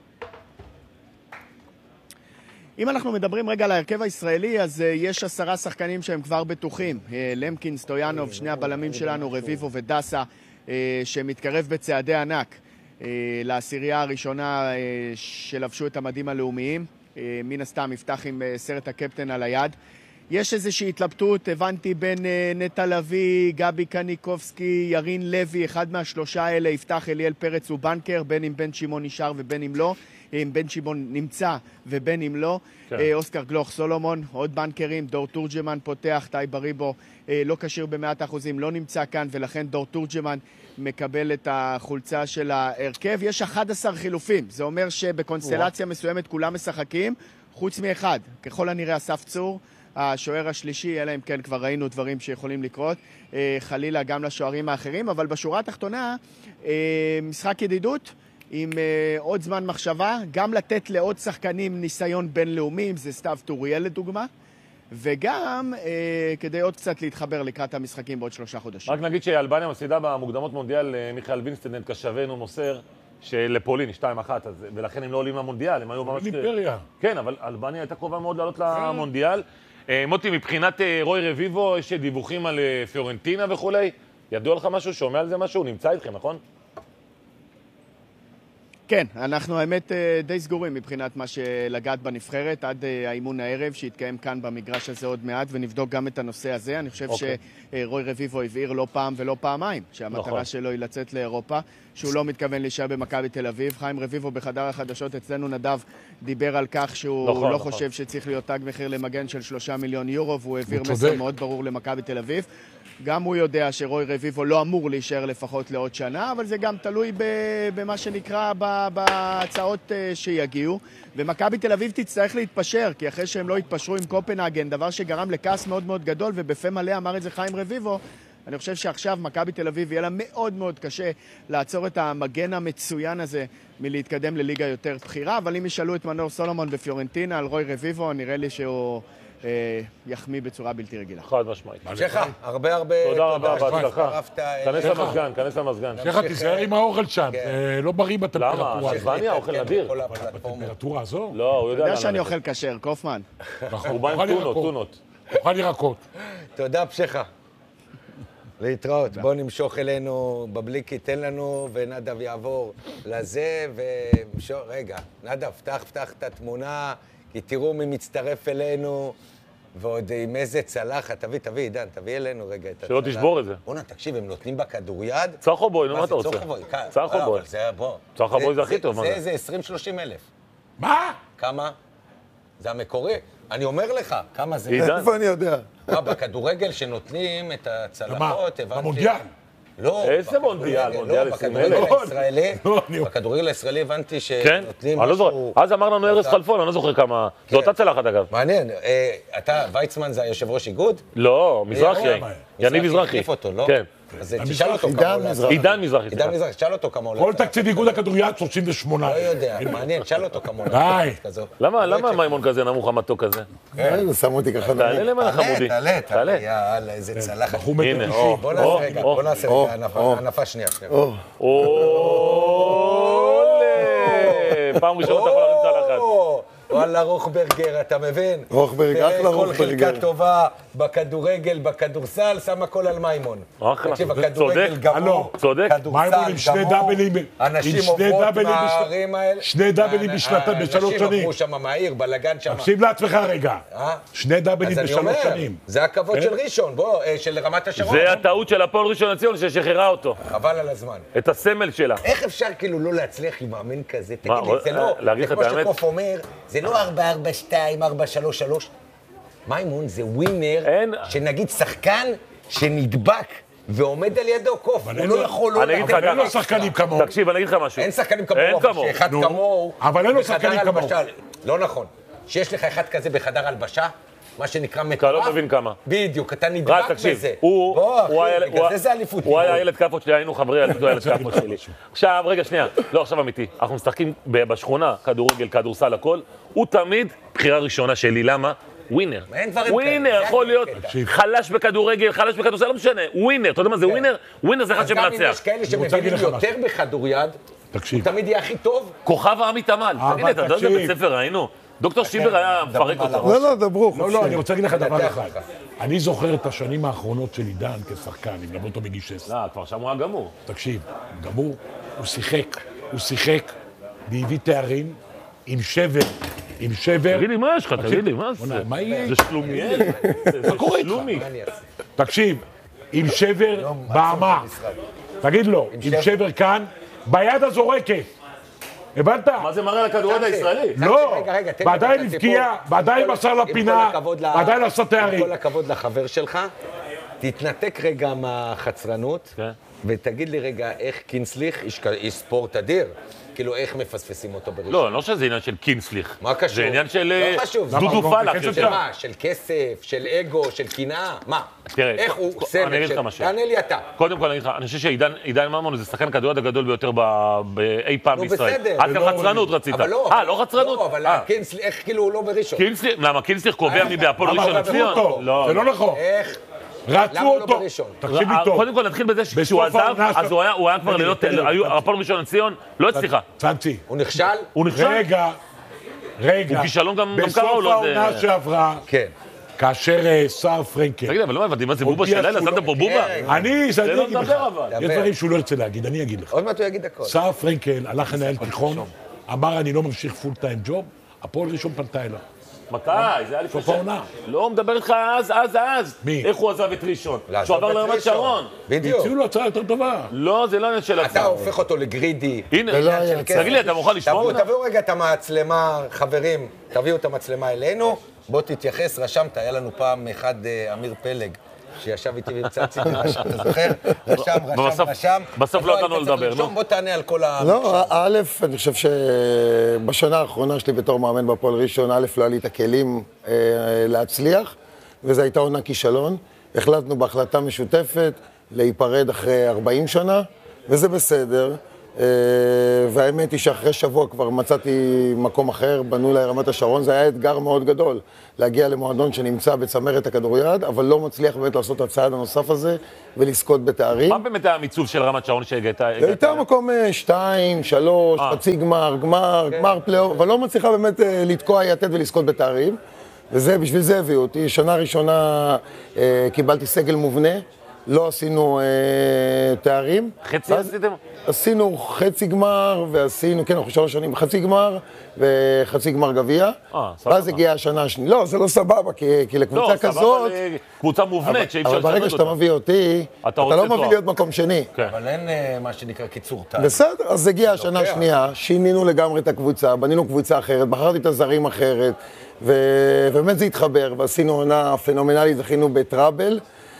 אם אנחנו מדברים רגע על ההרכב הישראלי, אז uh, יש עשרה שחקנים שהם כבר בטוחים. Uh, למקין, סטויאנוב, שני הבלמים שלנו, רביבו ודסה, uh, שמתקרב בצעדי ענק uh, לעשירייה הראשונה uh, שלבשו את המדים הלאומיים. Uh, מן הסתם יפתח עם uh, סרט הקפטן על היד. יש איזושהי התלבטות, הבנתי, בין uh, נטע לוי, גבי קניקובסקי, ירין לוי, אחד מהשלושה האלה, יפתח אליאל פרץ ובנקר, בין אם בן שמעון נשאר ובין אם לא. אם בן שמעון נמצא ובין אם לא. כן. אוסקר גלוך, סולומון, עוד בנקרים, דור תורג'מן פותח, טי בריבו לא קשיר במאת אחוזים, לא נמצא כאן, ולכן דור תורג'מן מקבל את החולצה של ההרכב. יש אחד עשר חילופים, זה אומר שבקונסטלציה מסוימת כולם משחקים, חוץ מאחד, ככל הנראה אסף צור, השוער השלישי, אלא אם כן כבר ראינו דברים שיכולים לקרות, חלילה גם לשוערים האחרים, אבל בשורה התחתונה, משחק ידידות, עם uh, עוד זמן מחשבה, גם לתת לעוד שחקנים ניסיון בינלאומי, אם זה סתיו טוריאל לדוגמה, וגם uh, כדי עוד קצת להתחבר לקראת המשחקים בעוד שלושה חודשים. רק נגיד שאלבניה מפסידה במוקדמות מונדיאל, מיכאל וינסטנט כשווינו מוסר שלפולין שתיים אחת, ולכן הם לא עולים למונדיאל, הם היו ממש... אימפריה. כן, אבל אלבניה הייתה קרובה מאוד לעלות למונדיאל. Uh, מוטי, מבחינת uh, רוי רביבו, יש דיווחים על uh, פיורנטינה וכולי, ידוע לך משהו, שומע על זה משהו, הוא נמצא איתכם, נכון? כן, אנחנו האמת די סגורים מבחינת מה שלגעת בנבחרת עד האימון הערב שהתקיים כאן במגרש הזה עוד מעט, ונבדוק גם את הנושא הזה. אני חושב okay. שרוי רביבו הבהיר לא פעם ולא פעמיים שהמטרה נכון. שלו היא לצאת לאירופה, שהוא לא מתכוון להישאר במכבי תל אביב. חיים רביבו בחדר החדשות אצלנו נדב דיבר על כך שהוא נכון, לא נכון. חושב שצריך להיות תג מחיר למגן של שלושה מיליון יורו, והוא העביר מסר מאוד ברור למכבי תל אביב. גם הוא יודע שרוי רביבו לא אמור להישאר לפחות לעוד שנה, אבל זה גם תלוי במה שנקרא בהצעות שיגיעו. ומכבי תל אביב תצטרך להתפשר, כי אחרי שהם לא התפשרו עם קופנהגן, דבר שגרם לכעס מאוד מאוד גדול, ובפה מלא אמר את זה חיים רביבו, אני חושב שעכשיו מכבי תל אביב יהיה לה מאוד מאוד קשה לעצור את המגן המצוין הזה מלהתקדם לליגה יותר בחירה, אבל אם ישאלו את מנור סולומון בפיורנטינה על רוי רביבו, נראה לי שהוא יחמיא בצורה בלתי רגילה. חד משמעית. שכה, הרבה הרבה תודה רבה, בהצלחה. כנס אלינו. למזגן, כנס למזגן. שכה, תיזהר עם האוכל שם, זה לא בריא בטמפרטורה. למה? עגבניה, אוכל נדיר. בטמפרטורה הזו? לא, הוא יודע אתה לאן. יודע שאני אוכל כשר, קופמן. הוא בא עם טונות, טונות. אוכל ירקות. תודה, פשחה. להתראות. בוא נמשוך אלינו בבליקי, תן לנו, ונדב יעבור לזה, ומשוך, רגע, נדב, פתח, פתח את התמונה, כי תראו מי מצטרף אלינו, ועוד עם איזה צלחת, תביא, תביא, עידן, תביא אלינו רגע את הצלחת. שלא תשבור את זה. בוא'נה, תקשיב, הם נותנים בכדוריד. צחו בוי, נו, מה אתה רוצה? צחו בוי, צחו בוי. צחו בוי זה הכי טוב, מה זה? זה איזה עשרים שלושים אלף. מה? כמה? זה המקורי. אני אומר לך, כמה זה... עידן. איפה אני יודע? מה, בכדורגל שנותנים את הצלחות, הבנתי... במונדיאל. לא, איזה מונדיאל? מונדיאל עשרים אלף? בכדורגל הישראלי, לא, אני- בכדורגל הישראלי הבנתי כן? שנותנים אני לא זוכר. משהו... אז אמר לנו ארז חלפון, אני לא זוכר כמה. זו אותה צלחת אגב. מעניין, אה, אתה, ויצמן זה היושב ראש איגוד? לא, מזרחי. יניב מזרחי. החליף אותו, לא? כן. אז תשאל אותו כמה עידן עולה. מזרחי. עידן מזרחי. עידן מזרחי, תשאל אותו כמה עולה. כל תקציב איגוד הכדוריד שלושים ושמונה. לא יודע, מעניין, תשאל אותו כמה עולה. די. כזו. למה, למה מימון כזה נמוך המתוק כזה? זה שם אותי ככה. תעלה למעלה חמודי. תעלה, תעלה, תעלה. יאללה, איזה צלחת. בחור מטר הנה, תשעים. או, בוא נעשה או, רגע, או. בוא נעשה או, רגע, הנפה- או. הנפה שנייה. שנייה. אולי! פעם ראשונה אתה יכול להרים צלחת. או, וואלה, רוחברגר, אתה מבין? רוחברג, אחלה תראה, כל רוחברגר. חלקה טובה בכדורגל, בכדורסל, שם הכל על מימון. אחלה, תקשיב, צודק. הכדורגל גמור. הלו, צודק. כדורסל מימון עם שני גמור. דאבלים, עם אנשים שני עוברות דאבלים בשל- מהערים האלה. שני דאבלים בשנתיים, בשלוש אנשים שנים. עברו שם מהעיר, בלגן שם. תקשיב לעצמך רגע. אה? שני דאבלים אז אני בשלוש אומר, שנים. זה הכבוד כן? של ראשון, בוא, אה, של רמת השרון. זה הטעות של הפועל ראשון לציון ששחררה אותו. חבל על הזמן. את הסמל שלה. איך אפשר כאילו לא להצליח עם מאמן כזה? תגיד מה, לי, זה לא, להגיד זה לך כמו את האמת? שקוף אומר, זה לא ארבע ארבע שתיים, ארבע שלוש שלוש. מימון זה ווינר, אין- שנגיד שחקן שנדבק ועומד על ידו קוף, הוא אין לא לו- יכול לא אני אגיד לך לעבור. אין לו ככה. שחקנים כמוהו. תקשיב, אני אגיד לך משהו. אין שחקנים כמוהו, אין אבל כמוהו. שאחד נו. כמוהו, אבל אין לו בחדר שחקנים כמוהו. הלבשה. לא נכון. שיש לך אחד כזה בחדר הלבשה, מה שנקרא מטורף. אתה לא מבין כמה. בדיוק, אתה רק נדבק תקשיב, בזה. הוא, בוא, הוא היה, אחי, הוא, בגלל זה זה אליפות. הוא היה ילד כאפות שלי, היינו חברי ילדות, הוא ילד כאפות שלי. עכשיו, רגע, שנייה, לא, עכשיו אמיתי, אנחנו משחקים ב- בשכונה, כדורגל, כדורסל, הכל, הוא תמיד בחירה ראשונה שלי, למה? ווינר. אין דברים ווינר, כאלה, יכול זה להיות הקטע. חלש בכדורגל, חלש בכדורסל, לא משנה, ווינר, אתה יודע מה זה ווינר? ווינר זה אחד אז גם אם שמנצח. יש כאלה להגיד שמבינים לך יותר בכדוריד, תקשיב. הוא תמיד יהיה הכי טוב. כוכב העמי תמ"ל, אבל תגיד לי, אתה יודע איזה תקשיב. בית ספר ראינו? דוקטור שיבר היה מפרק אותו. לא, לא, דברו. לא, לא, אני רוצה להגיד לך דבר נתח אחד. אותך. אני זוכר את השנים האחרונות של עידן כשחקן, אם למדו אותו מגיל שש עשרה. לא, כבר שם הוא היה גמור. תקשיב, גמור, הוא שיחק, הוא שיחק, והביא תארים עם שבר, עם שבר. תגיד לי, מה יש לך? תגיד לי, מה זה? בוא'נה, מה יהיה? זה שלומיאל? זה קורה איתך? שלומי. מה אני אעשה? תקשיב, עם שבר באמה. תגיד לו, עם שבר כאן, ביד הזורקת. הבנת? מה זה מראה על הכדורגל הישראלי? לא, רגע, רגע, תן לי ועדיין את הבקיע, הסיפור. ועדיין עם כל- מסר עם לפינה, כל הכבוד ל- ועדיין עשה עם תארים. כל הכבוד לחבר שלך, תתנתק רגע מהחצרנות, כן. ותגיד לי רגע איך קינסליך, איש כ- איש ספורט אדיר, כאילו איך מפספסים אותו בראשון. לא, לא שזה עניין של קינסליך. מה קשור? זה עניין של לא חשוב. דודו למה, הוא פלאח. כסף יותר. של מה? של כסף, של אגו, של קנאה? מה? תראה, איך הוא אני סמל אגיד של... לך משהו. תענה לי אתה. קודם כל, אני אגיד לך, אני חושב שעידן ממון זה שחקן כדורגל הגדול ביותר ב- באי פעם נו, בישראל. בסדר. עד ולא- כאן חצרנות רצית. אבל לא. אה, לא חצרנות? לא, אבל אה, קינסליך, איך כאילו הוא לא בראשון? קינסליך, למה קינסליך קובע מי בהפועל למה ראשון רצו לציון? אותו? לא. זה לא נכון. איך? רצו למה לא אותו. בראשון? תקשיב לי אה, טוב. קודם כל נתחיל בזה שכשהוא בסוף עזב, העונה אז שלו- הוא היה- הוא היה כבר תן לי, ללא... תן לי, היו- תן לי. הפועל ראשון לציון לא הצליחה. צנצי, הוא נכשל? הוא נכשל? רגע, רגע. הוא כישלון גם- גם בסוף קרה, הוא לא זה- העונה שעברה, כן. כאשר אה, סער פרנקל, תגיד, אבל לא הבנתי, מה זה בובה הודיע של לילה? שהוא שמת לא- פה בובה? כן, אני, זה זה אני לא אגיד לך. מדבר אבל. יש דבר. דברים שהוא לא ירצה להגיד, אני אגיד לך. עוד מעט הוא יגיד הכל. סער פרנקל הלך לנהל תיכון, אמר אני לא ממשיך פול טיים ג'וב, הפועל ראשון פנתה אליו. מתי? זה היה לפני סוף העונה. לא, מדבר איתך אז, אז, אז. מי? איך הוא עזב את ראשון? לעזוב שהוא עבר את לרמת ראשון. שרון. בדיוק. הציעו לו הצעה יותר טובה. לא, זה לא עניין של אתה הצעה. הופך אותו לגרידי. הנה, זה לא היה כסף. תגיד לי, אתה מוכן לשמוע? תביאו, תביאו רגע את המצלמה, חברים, תביאו את המצלמה אלינו, בוא תתייחס, רשמת, היה לנו פעם אחד אה, אמיר פלג, שישב איתי ומצצתי, אתה זוכר? רשם, רשם, בסוף- רשם. בסוף לא נתנו היית צריך לדבר, לרשום, נו. בוא תענה על כל ה... לא, א', אני חושב שבשנה האחרונה שלי בתור מאמן בהפועל ראשון, א', לא היה לי את הכלים אה, להצליח, וזו הייתה עונה כישלון. החלטנו בהחלטה משותפת להיפרד אחרי ארבעים שנה, וזה בסדר. והאמת היא שאחרי שבוע כבר מצאתי מקום אחר, בנו לי רמת השרון, זה היה אתגר מאוד גדול, להגיע למועדון שנמצא בצמרת הכדוריד, אבל לא מצליח באמת לעשות את הצעד הנוסף הזה ולזכות בתארים. מה באמת המיצוב של רמת שרון שהגעת? הייתה מקום שתיים, שלוש, חצי גמר, גמר, גמר פלייאוף, אבל לא מצליחה באמת לתקוע יתד ולזכות בתארים, וזה, בשביל זה הביאו אותי. שנה ראשונה קיבלתי סגל מובנה, לא עשינו אה, תארים. חצי עשיתם? עשינו חצי גמר, ועשינו, כן, אנחנו שלוש שנים, חצי גמר וחצי גמר גביע. אה, סבבה. ואז הגיעה השנה השנייה. לא, זה לא סבבה, כי, כי לקבוצה לא, כזאת... לא, סבבה לקבוצה מובנית, שאי אפשר לצמד אותה. אבל ברגע שאתה מביא אותי, אתה, אתה לא מביא להיות מקום שני. כן. אבל אין uh, מה שנקרא קיצור תארים. בסדר, אז הגיעה השנה השנייה, שינינו לגמרי את הקבוצה, בנינו קבוצה אחרת, בחרתי את הזרים אחרת, ובאמת זה התחבר, ועשינו עונה פנומנלית, זכינו בטראבל.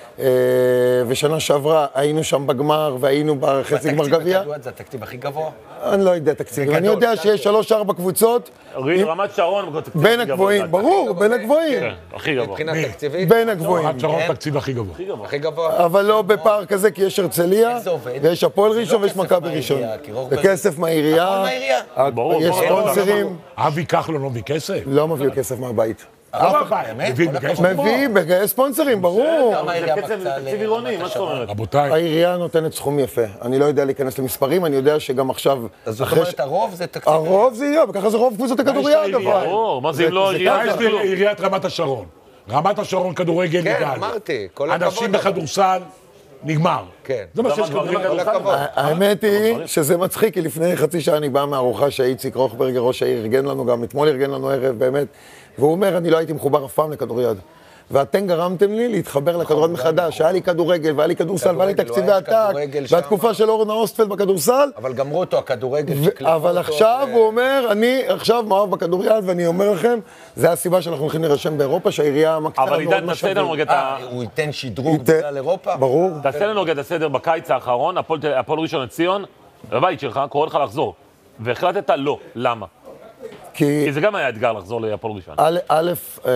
ושנה שעברה היינו שם בגמר והיינו בחצי גמר גביע. והתקציב הכדוריד זה התקציב הכי גבוה? אני לא יודע תקציב, אני יודע שיש שלוש ארבע קבוצות. רמת שרון בין הגבוהים, ברור, בין הגבוהים. הכי גבוה. מבחינת תקציבית? בין הגבוהים. רמת שרון תקציב הכי גבוה. הכי גבוה. אבל לא בפער כזה, כי יש הרצליה, ויש הפועל ראשון ויש מכבי ראשון. וכסף מהעירייה. יש ספונסרים. אבי כחלון לא מביא כסף? לא מביא כסף מהבית. מביא בגלל ספונסרים, ברור. זה תקציב עירוני, מה זאת אומרת? רבותיי. העירייה נותנת סכום יפה. אני לא יודע להיכנס למספרים, אני יודע שגם עכשיו... אז זאת אומרת, הרוב זה תקציב... הרוב זה עירייה, וככה זה רוב קבוצות הכדוריד, אבל. ברור, מה זה אם לא עירייה? יש לי עיריית רמת השרון. רמת השרון כדורגל נגד. כן, אמרתי, כל הכבוד. אנשים בכדורסל, נגמר. כן. זה מה שיש לכדורסל. האמת היא שזה מצחיק, כי לפני חצי שעה אני בא מהארוחה שאיציק רוחברגר, ראש העיר, ארגן לנו גם, אתמול ארגן לנו ערב, באמת. והוא אומר, אני לא הייתי מחובר אף פעם לכדוריד. ואתם גרמתם לי להתחבר לכדוריד מחדש, היה לי כדורגל, והיה לי כדורסל, והיה לי תקציבי עתק, והתקופה של אורנה אוסטפלד בכדורסל. אבל גמרו אותו, הכדורגל. אבל עכשיו הוא אומר, אני עכשיו מאוהב בכדוריד, ואני אומר לכם, זה הסיבה שאנחנו הולכים להירשם באירופה, שהעירייה מקצה לנו עוד משאבים. הוא ייתן שדרוג בגלל אירופה? ברור. תעשה לנו את הסדר בקיץ האחרון, הפועל ראשון לציון, בבית שלך, קורא לך לחזור. והחלטת לא, למה? כי זה גם היה אתגר לחזור להפועל ראשון. א',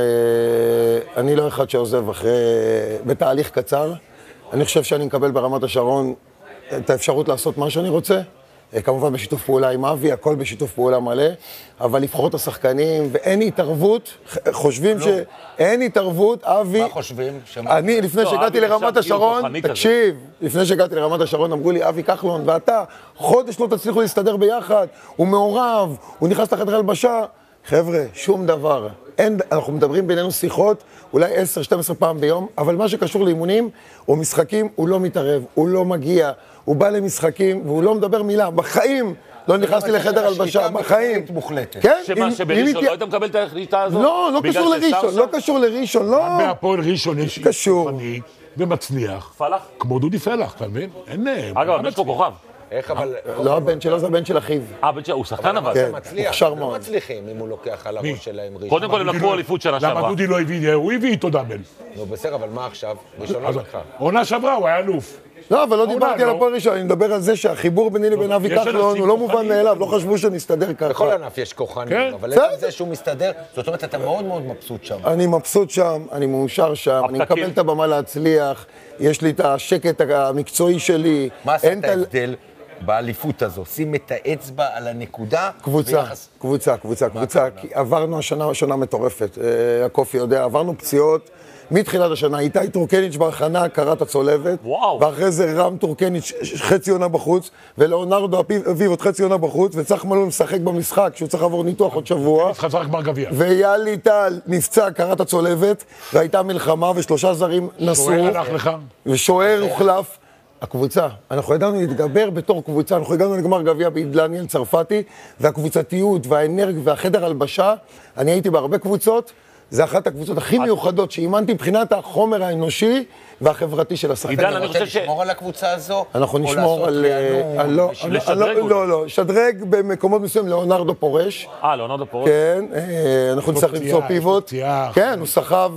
אני לא אחד שעוזב אחרי, בתהליך קצר. אני חושב שאני מקבל ברמת השרון את האפשרות לעשות מה שאני רוצה. כמובן בשיתוף פעולה עם אבי, הכל בשיתוף פעולה מלא, אבל לבחור את השחקנים, ואין התערבות, חושבים שאין התערבות, אבי... מה חושבים? אני, לפני שהגעתי לרמת השרון, תקשיב, לפני שהגעתי לרמת השרון, אמרו לי, אבי כחלון, ואתה, חודש לא תצליחו להסתדר ביחד, הוא מעורב, הוא נכנס לחדר הלבשה. חבר'ה, שום דבר. אין, אנחנו מדברים בינינו שיחות, אולי עשר שתים עשרה פעם ביום, אבל מה שקשור לאימונים או משחקים, הוא לא מתערב, הוא לא מגיע, הוא בא למשחקים והוא לא מדבר מילה. בחיים לא נכנסתי לחדר הלבשה, בחיים. מוחלטת. שמה, שבראשון לא היית מקבל את השליטה הזאת? לא, לא קשור לראשון, לא קשור לראשון, לא. בהפועל ראשון יש איש גופני ומצליח. פלח? כמו דודי פלח, אתה מבין? אין... אגב, יש פה כוכב. איך אבל... לא הבן שלו, זה הבן של אחיו. אה, הבן שלו, הוא שחקן אבל. כן, מצליח, מוכשר לא מאוד. מצליחים אם הוא לוקח על הראש שלהם ראשון. קודם כל הם לקחו אליפות שנה שעברה. למה דודי לא הביא, הוא הביא איתו דאבל. נו בסדר, אבל מה עכשיו? ראשון לא לקחה. עונה שעברה, הוא היה אלוף. לא, אבל לא דיברתי על הפועל ראשון, אני מדבר על זה שהחיבור ביני לבין אבי כחלון הוא לא מובן מאליו, לא חשבו שנסתדר ככה. בכל ענף יש כוחנים, אבל עצם זה שהוא מסתדר, זאת אומרת, אתה מאוד מאוד מבסוט שם. אני מבסוט שם, אני מאושר שם, אני מקבל את הבמה להצליח, יש לי את השקט המקצועי שלי. מה עשה את ההבדל באליפות הזו? שים את האצבע על הנקודה. קבוצה, קבוצה, קבוצה, קבוצה, כי עברנו השנה שנה מטורפת, הקופי יודע, עברנו פציעות. מתחילת השנה, איתי טורקניץ' בהכנה, קראת הצולבת, ואחרי זה רם טורקניץ' חצי עונה בחוץ, ולאונרדו אביב עוד חצי עונה בחוץ, וצריך מלון משחק במשחק, שהוא צריך לעבור ניתוח עוד שבוע, ויאלי טל נפצע, קראת הצולבת, והייתה מלחמה, ושלושה זרים נסו, ושוער הוחלף. הקבוצה, אנחנו ידענו להתגבר בתור קבוצה, אנחנו הגענו לגמר גביע בדניאל צרפתי, והקבוצתיות והאנרגיה והחדר הלבשה, אני הייתי בהרבה קבוצות, זה אחת הקבוצות הכי מיוחדות שאימנתי מבחינת החומר האנושי והחברתי של השחקנים. עידן, אני חושב ש... לשמור על הקבוצה הזו? אנחנו נשמור על... לא, לא, שדרג במקומות מסוים לאונרדו פורש. אה, לאונרדו פורש? כן, אנחנו נצטרך למצוא פיבוט. כן, הוא סחב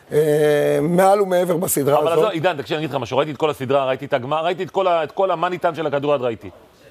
מעל ומעבר בסדרה הזאת. אבל עידן, תקשיב, אני אגיד לך משהו, ראיתי את כל הסדרה, ראיתי את הגמר, ראיתי את כל המאניטיים של הכדוריד, ראיתי.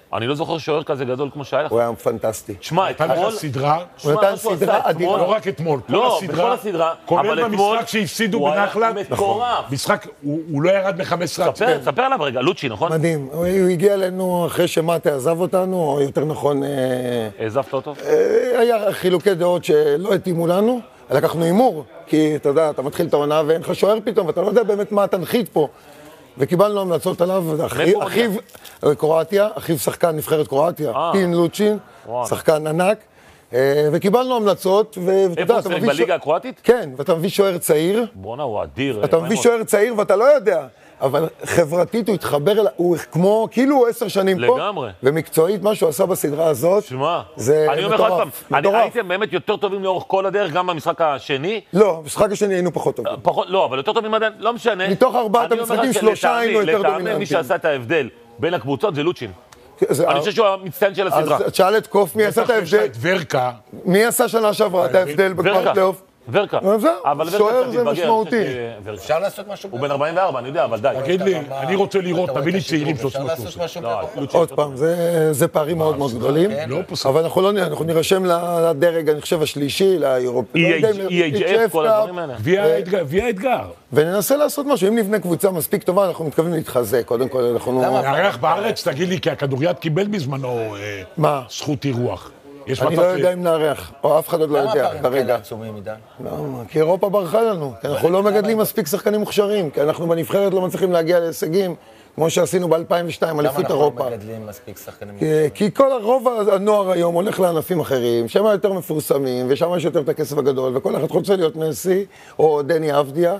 אני לא זוכר שוער כזה גדול כמו שהיה לך. הוא היה פנטסטי. תשמע, נתן לך סדרה, הוא נתן סדרה אדירה. לא רק אתמול, כל לא, הסדרה, בכל הסדרה, כולל במשחק שהפסידו בנחלת. הוא היה מטורף. משחק, הוא לא ירד מ-חמש עשרה. ספר, ספר עליו רגע, לוצ'י, נכון? מדהים. הוא הגיע אלינו אחרי שמטה עזב אותנו, או יותר נכון... העזבת אותו? היה חילוקי דעות שלא התאימו לנו, לקחנו הימור, כי אתה יודע, אתה מתחיל את העונה ואין לך שוער פתאום, ואתה לא יודע באמת מה התנחית פה. וקיבלנו המלצות עליו, אחיו, קרואטיה, אחיו שחקן נבחרת קרואטיה, פין לוצ'ין, שחקן ענק, וקיבלנו המלצות, איפה הוא שחק בליגה הקרואטית? כן, ואתה מביא שוער צעיר. בואנה, הוא אדיר. אתה מביא שוער צעיר ואתה לא יודע, אבל חברתית הוא התחבר אליו, הוא כמו, כאילו הוא עשר שנים פה. לגמרי. ומקצועית, מה שהוא עשה בסדרה הזאת, שמה, זה אני אומר מטורף. עוד פעם, הייתם באמת יותר טובים לאורך כל הדרך, גם במשחק השני? לא, במשחק השני היינו פחות טובים. פחות, לא, אבל יותר טובים עדיין, לא משנה. מתוך ארבעת המשחקים, שלושה היינו יותר דומיננטיים. לטעמי, מי שעשה את ההבדל בין הקבוצות זה לוצ'ין. אני חושב שהוא המצטיין של הסדרה. אז תשאל את קוף, מי עשה את ההבדל? את ורקה. מי עשה שנה שעברה את ההבדל בגמר פלייאוף? ורקה. אבל שוער זה משמעותי. אפשר לעשות משהו? הוא בן ארבעים וארבע, אני יודע, אבל די. תגיד לי, אני רוצה לראות, תביא לי צעירים אפשר לעשות משהו? עוד פעם, זה פערים מאוד מאוד גדולים, אבל אנחנו נירשם לדרג, אני חושב, השלישי, לאירופי. אי אייץ' אף, כל הדברים האלה. גביע האתגר. וננסה לעשות משהו, אם נבנה קבוצה מספיק טובה, אנחנו מתכוונים להתחזק, קודם כל אנחנו... נארח בארץ, תגיד לי, כי הכדוריד קיבל בזמנו זכות אירוח. אני לא יודע אם נארח, או אף אחד עוד לא יודע, כרגע. למה הפערים כאלה עצומים, עידן? כי אירופה ברחה לנו, כי אנחנו לא מגדלים מספיק שחקנים מוכשרים, כי אנחנו בנבחרת לא מצליחים להגיע להישגים, כמו שעשינו ב-אלפיים ושתיים, אליפות אירופה. למה אנחנו לא מגדלים מספיק שחקנים מוכשרים? כי כל הרוב הנוער היום הולך לענפים אחרים, שם יותר מפורסמים, ושם יש יותר את הכסף הגדול, וכל אחד רוצה להיות מסי, או דני אבדיה.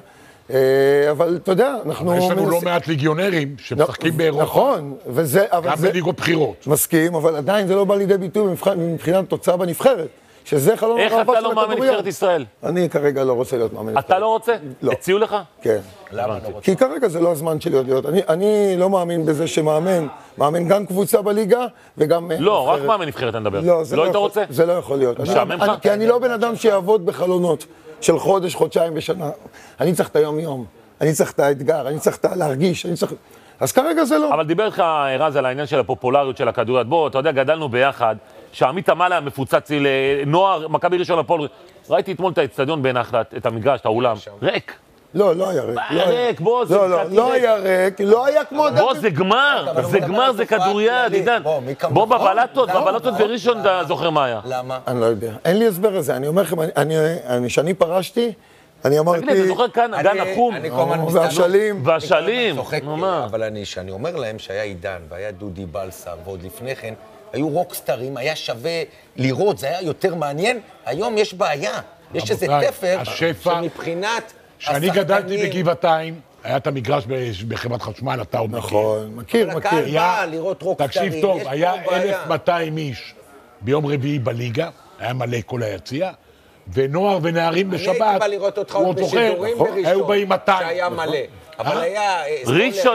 אבל אתה יודע, אנחנו... יש לנו לא מעט ליגיונרים שמשחקים באירופה. נכון, וזה... גם בליגות בחירות. מסכים, אבל עדיין זה לא בא לידי ביטוי מבחינת תוצאה בנבחרת. שזה חלום איך אתה לא מאמן נבחרת ישראל? אני כרגע לא רוצה להיות מאמן נבחרת. אתה לא רוצה? לא. הציעו לך? כן. למה לא רוצה? כי כרגע זה לא הזמן שלי עוד להיות. אני לא מאמין בזה שמאמן, מאמן גם קבוצה בליגה וגם... לא, רק מאמן נבחרת אני מדבר. לא, זה לא היית רוצה? זה לא יכול להיות. משעמם לך? כי אני לא בן אדם שיעבוד בחלונות של חודש, חודשיים בשנה. אני צריך את היום-יום. אני צריך את האתגר, אני צריך להרגיש, אני צריך... אז כרגע זה לא. אבל דיבר איתך, רז, על העניין של הפופולריות של הכדוריד. בוא, אתה יודע, גדלנו ביחד, שעמית עמל היה מפוצץ לנוער, מכבי ראשון הפועל. ראיתי אתמול את האצטדיון בנחלת, את המגרש, את האולם. ריק. לא, לא היה ריק. ריק, בוא, זה... לא, לא, לא היה ריק, לא היה כמו... בוא, זה גמר, זה גמר, זה כדוריד, עידן. בוא, בבלטות, בבלטות וראשון, אתה זוכר מה היה. למה? אני לא יודע. אין לי הסבר לזה. אני אומר לכם, כשאני פרשתי, אני אמרתי... תגיד לי, אתה זוכר כאן, גן החום, והשלים. והשלים. אבל אני, שאני אומר להם שהיה עידן, והיה דודי בלסר, ועוד לפני כן, היו רוקסטרים, היה שווה לראות, זה היה יותר מעניין. היום יש בעיה, יש איזה תפר שמבחינת השחקנים... כשאני גדלתי בגבעתיים, היה את המגרש בחברת חשמל, אתה עוד מכיר. נכון, מכיר, מכיר. הקהל בא לראות רוקסטרים, תקשיב טוב, היה אלף מאתיים איש ביום רביעי בליגה, היה מלא כל היציאה, ונוער ונערים בשבת, אני הייתי בא לראות אותך עוד בשידורים בראשון, שהיה מלא. אבל היה... ראשון,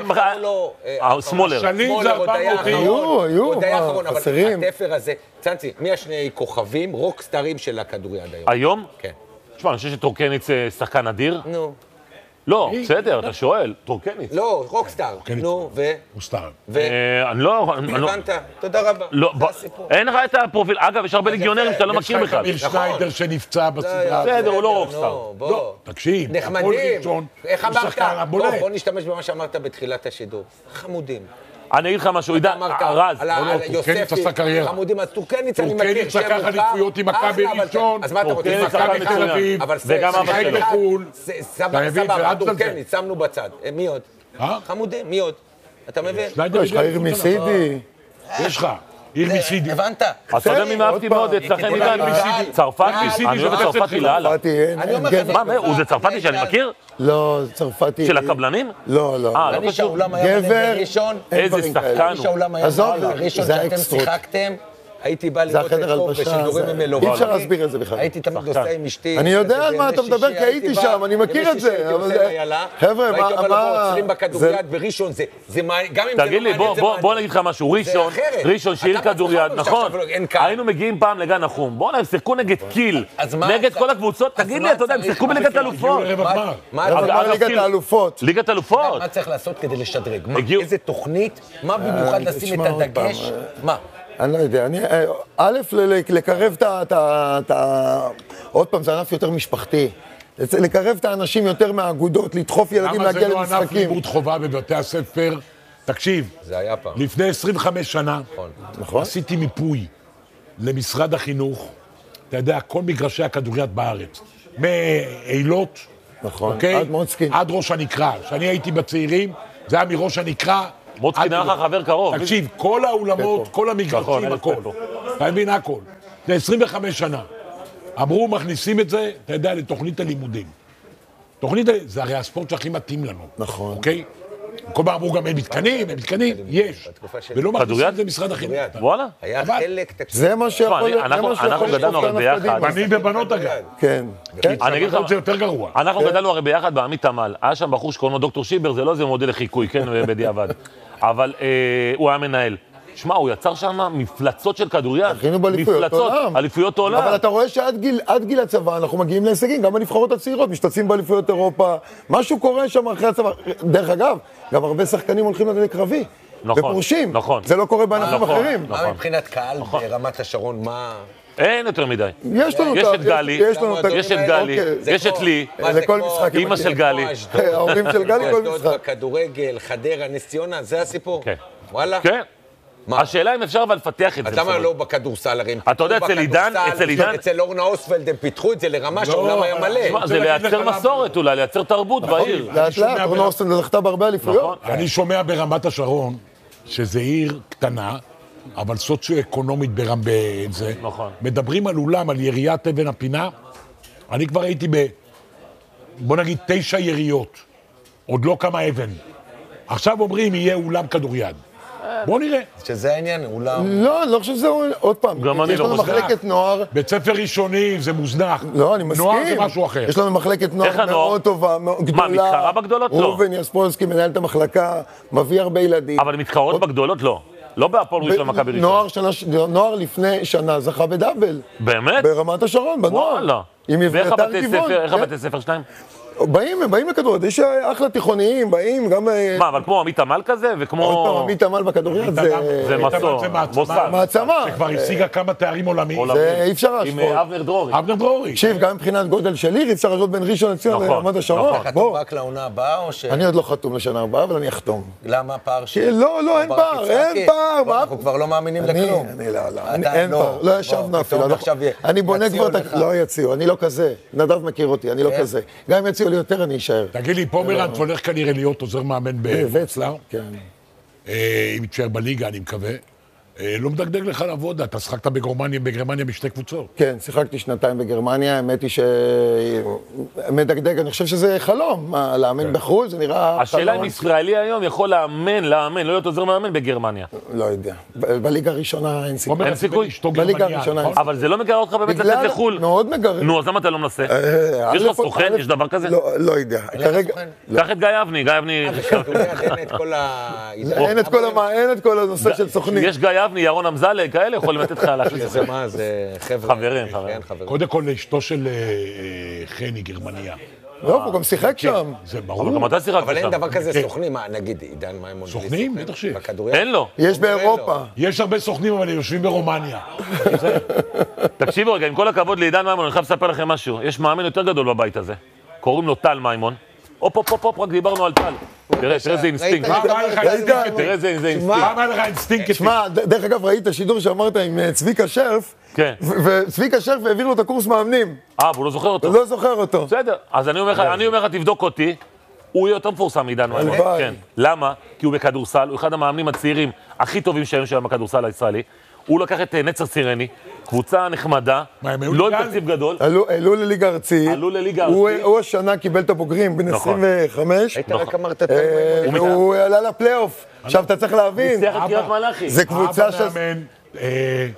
סמולר. שנים זה ארבע מאות. היו, היו, עוד היה אחרון, אבל חסרים. התפר הזה... צאנצי, מי השני כוכבים, רוקסטרים של הכדוריד היום? היום? כן. תשמע, אני חושב שטורקניץ שחקן אדיר. נו. לא, בסדר, אתה שואל, טורקניץ. לא, רוקסטאר. נו, ו... הוא סטאר. אני לא... הבנת, תודה רבה. זה הסיפור. אין לך את הפרופיל. אגב, יש הרבה ליגיונרים שאתה לא מכיר בכלל. יש לך את אמיר שניידר שנפצע בסדרה. בסדר, הוא לא רוקסטאר. בוא. תקשיב, נחמדים. איך אמרת? בוא נשתמש במה שאמרת בתחילת השידור. חמודים. אני אגיד לך משהו, עידן, רז. טורקניץ עשה קריירה. חמודים, אז טורקניץ אני מכיר. טורקניץ לקח אליפויות עם מכבי ראשון. אז מה אתה רוצה? מכבי תל אביב. וגם אבא שלו. בחו"ל. סבבה, טורקניץ, שמנו בצד. מי עוד? חמודים, מי עוד? אתה מבין? יש לך עיר מסידי. יש לך. עיר מסידי. הבנת? אתה יודע מי מאהבתי מאוד אצלכם, עידן? צרפתי? אני אוהב את צרפתי לאללה. מה, הוא זה צרפתי שאני מכיר? לא, זה צרפתי. של הקבלנים? לא, לא. אה, לא קשור. גבר, איזה שחקן הוא. איזה האולם היה מלא בראשון שאתם שיחקתם, הייתי בא לראות את ספורט בשידורים ממלו. אי אפשר להסביר את זה בכלל. הייתי תמיד נוסע עם אשתי. אני יודע על מה אתה מדבר, כי הייתי שם, אני מכיר את זה. חבר'ה, מה... והייתי בא עוצרים בכדוריד בראשון, זה מה... גם אם זה לא מעניין, זה מעניין. בוא נגיד לך משהו, ראשון, ראשון שיר כדוריד, נכון. היינו מגיעים פעם לגן נחום. בואו, הם שיחקו נגד קיל, נגד כל הקבוצות. תגיד לי, אתה יודע, הם שיחקו בליגת האלופות. ליגת האלופות. ליגת האלופות. מה צריך לעשות כדי לשדרג? איזה תוכנית? מה במיוחד לשים את הדגש? מה? אני לא יודע, אני, א', לקרב את ה... עוד פעם, זה ענף יותר משפחתי. לקרב את האנשים יותר מהאגודות, לדחוף ילדים להגיע למשחקים. למה זה לא ענף לימוד חובה בבתי הספר? תקשיב, זה היה פעם. לפני עשרים וחמש שנה, נכון. עשיתי מיפוי למשרד החינוך, אתה יודע, כל מגרשי הכדוריד בארץ, מאילות, נכון, אוקיי? עד מוצקין. עד ראש הנקרה. כשאני הייתי בצעירים, זה היה מראש הנקרה, מוצקין היה לך חבר קרוב. תקשיב, כל האולמות, כל המגרשים, הכל. אתה מבין, הכל. זה עשרים וחמש שנה. אמרו, מכניסים את זה, אתה יודע, לתוכנית הלימודים. תוכנית הלימודים, זה הרי הספורט שהכי מתאים לנו. נכון. אוקיי? כל פעם אמרו גם אין מתקנים, אין מתקנים, יש. ולא מכניסים את זה משרד החינוך. וואלה. היה חלק... זה מה שיכול... אנחנו גדלנו הרי ביחד. בנים ובנות אגב. כן. אני אגיד לך, זה יותר גרוע. אנחנו גדלנו הרי ביחד בעמית תמל. היה שם בחור שקוראים לו דוקטור שיבר, זה לא איזה מודל לחיקוי, כן, בדיעבד. אבל הוא היה מנהל. שמע, הוא יצר שם מפלצות של כדוריד. הכינו באליפויות עולם. אליפויות עולם. אבל אתה רואה שעד גיל, עד גיל הצבא אנחנו מגיעים להישגים, גם הנבחרות הצעירות, משתתפים באליפויות אירופה. משהו קורה שם אחרי הצבא. דרך אגב, גם הרבה שחקנים הולכים לדלק קרבי. נכון, ופורשים. נכון. זה לא קורה בענפים אחרים. מה מבחינת קהל ברמת השרון, מה... אין יותר מדי. יש לנו יש את גלי, יש את גלי, יש את לי, לכל משחק. אמא של גלי. ההורים של גלי כל משחק. כדורגל, חדרה, נס ציונה, זה הסיפור. כן. וואלה? כן. השאלה אם אפשר אבל לפתח את זה. אתה אומר לא בכדורסל, הרי הם אתה יודע, אצל עידן, אצל עידן... אצל אורנה אוספלד הם פיתחו את זה לרמה שאומנם היה מלא. זה לייצר מסורת אולי, לייצר תרבות בעיר. לאט לאט, אורנה אוספלד זכתה בהרבה אליפויות. אני שומע ברמת השרון, שזה עיר קטנה, אבל סוציו-אקונומית בזה. נכון. מדברים על אולם, על יריית אבן הפינה. אני כבר הייתי ב... בוא נגיד תשע יריות. עוד לא כמה אבן. עכשיו אומרים, יהיה אולם כדוריד. בוא נראה. שזה העניין, אולם... לא, אני לא חושב שזה... עוד פעם. גם אני לא יש לנו מחלקת נוער... בית ספר ראשוני זה מוזנח. לא, אני מסכים. נוער זה משהו אחר. יש לנו מחלקת נוער מאוד טובה, גדולה. מה, מתחרה בגדולות? לא. ראובן יספולסקי מנהל את המחלקה, מביא הרבה ילדים. אבל מתחרות בגדולות? לא. לא בהפועל ראשון מכבי ראשון. נוער לפני שנה זכה בדאבל. באמת? ברמת השרון, בנוער. וואלה. ואיך הבתי ספר שלהם? באים, הם באים לכדוריד, יש אחלה תיכוניים, באים גם... מה, אבל כמו עמית תמל כזה, וכמו... עוד פעם, עמית תמל בכדוריד זה... זה מסור, מוסד. מעצמה. שכבר השיגה כמה תארים עולמיים. זה אי אפשר להשוות. עם אבנר דרורי. אבנר דרורי. תקשיב, גם מבחינת גודל של עיר, אפשר לעשות בין ראשון לציון לרמת השרון. חתום רק לעונה הבאה או ש... אני עוד לא חתום לשנה הבאה, אבל אני אחתום. למה פער ש... לא, לא, אין פער, אין פער. אנחנו כבר לא מאמינים לכלום. אני לא, לא, אין פער, לא ישבנו אפילו. אני בונה כבר את... לא יציעו, אני לא כזה. נדב מכיר אותי, אני לא כזה. גם אם יציעו לי יותר, אני אשאר. תגיד לי, פומרנט הולך כנראה להיות עוזר מאמן בווצלר. כן. אם יתשאר בליגה, אני מקווה. לא מדגדג לך לעבוד, אתה שחקת בגרמניה, בגרמניה בשתי קבוצות. כן, שיחקתי שנתיים בגרמניה, האמת היא שמדגדג, אני חושב שזה חלום, לאמן בחו"ל, זה נראה... השאלה אם ישראלי היום יכול לאמן, לאמן, לא להיות עוזר מאמן בגרמניה. לא יודע, בליגה הראשונה אין סיכוי. אין סיכוי? בליגה הראשונה אין סיכוי. אבל זה לא מגרר אותך באמת לצאת לחו"ל. מאוד מגרר. נו, אז למה אתה לא מנסה? יש לך סוכן? יש דבר כזה? לא יודע. קח את גיא אבני, גיא אבני... אין את כל הנושא של סוכנים. יש גיא אבני, ירון אמזלג, כאלה יכולים לתת לך להכניס. זה מה, זה חבר'ה. חברים, חברים. קודם כל, אשתו של חני, גרמניה. לא, הוא גם שיחק שם. זה ברור. אבל גם אתה שיחקת שם. אבל אין דבר כזה סוכנים, מה, נגיד, עידן מימון. סוכנים? בטח שיש. אין לו. יש באירופה. יש הרבה סוכנים, אבל הם יושבים ברומניה. תקשיבו רגע, עם כל הכבוד לעידן מימון, אני חייב לספר לכם משהו. יש מאמן יותר גדול בבית הזה. קוראים לו טל מימון. הופ, הופ, הופ, רק דיברנו על טל. תראה, תראה איזה אינסטינקט. תראה איזה אינסטינקט. מה אמר לך אינסטינקט? שמע, דרך אגב, ראית שידור שאמרת עם צביקה שרף, וצביקה שרף העביר לו את הקורס מאמנים. אה, והוא לא זוכר אותו. הוא לא זוכר אותו. בסדר, אז אני אומר לך, תבדוק אותי, הוא יהיה יותר מפורסם מעידן מימון. למה? כי הוא בכדורסל, הוא אחד המאמנים הצעירים הכי טובים שהיום שלהם בכדורסל הישראלי. הוא לקח את נצר צירני, קבוצה נחמדה, לא עם תקציב גדול. עלו לליגה ארצית. עלו לליגה ארצית. הוא השנה קיבל את הבוגרים, בן עשרים וחמש. היית רק אמרת את זה. הוא עלה לפלייאוף. עכשיו אתה צריך להבין. ניצח את קריית מלאכי. זה קבוצה של...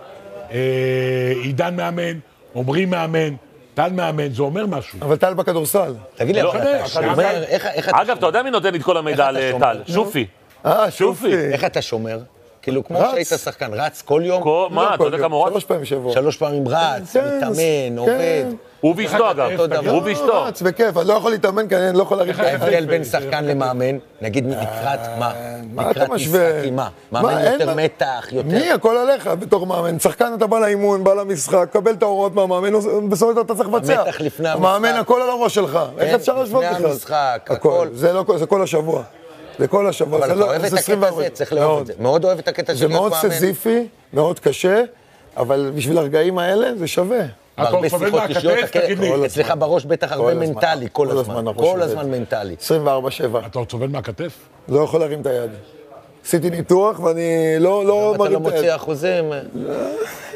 עידן מאמן, עומרי מאמן, טל מאמן, זה אומר משהו. אבל טל בכדורסל. תגיד לי, אתה שומר, איך אתה... אגב, אתה יודע מי נותן לי את כל המידע על טל? שופי. אה, שופי. איך אתה שומר? כאילו, כמו שהיית שחקן, רץ כל יום? מה, אתה יודע כמה הוא רץ? שלוש פעמים שבוע. שלוש פעמים רץ, מתאמן, עובד. הוא ואשתו אגב, הוא ואשתו. רץ, בכיף, אני לא יכול להתאמן, כי אני לא יכול להריץ... ההבדל בין שחקן למאמן, נגיד לקראת מה? מה אתה משווה? משחקים, מה? מאמן יותר מתח, יותר... מי? הכל עליך בתור מאמן. שחקן אתה בא לאימון, בא למשחק, קבל את ההוראות מהמאמן, בסופו של דבר אתה צריך לבצע. המתח לפני המשחק. המאמן הכל על הראש שלך. איך אפשר להשוות בכלל? לפני המשחק, הכל. זה כל השבוע. זה כל השבוע. אבל אתה אוהב את הקטע הזה, צריך לאהוב את זה. מאוד אוהב את הקטע זה מאוד סזיפי, מאוד קשה, אבל בשביל הרגעים האלה זה שווה. הרבה שיחות לשלוט הקטע, אצלך בראש בטח הרבה מנטלי, כל הזמן. כל הזמן מנטלי. עשרים וארבע שבע. אתה עוד סובל מהכתף? לא יכול להרים את היד. עשיתי ניתוח ואני לא מרים את היד. אתה לא מוציא אחוזים.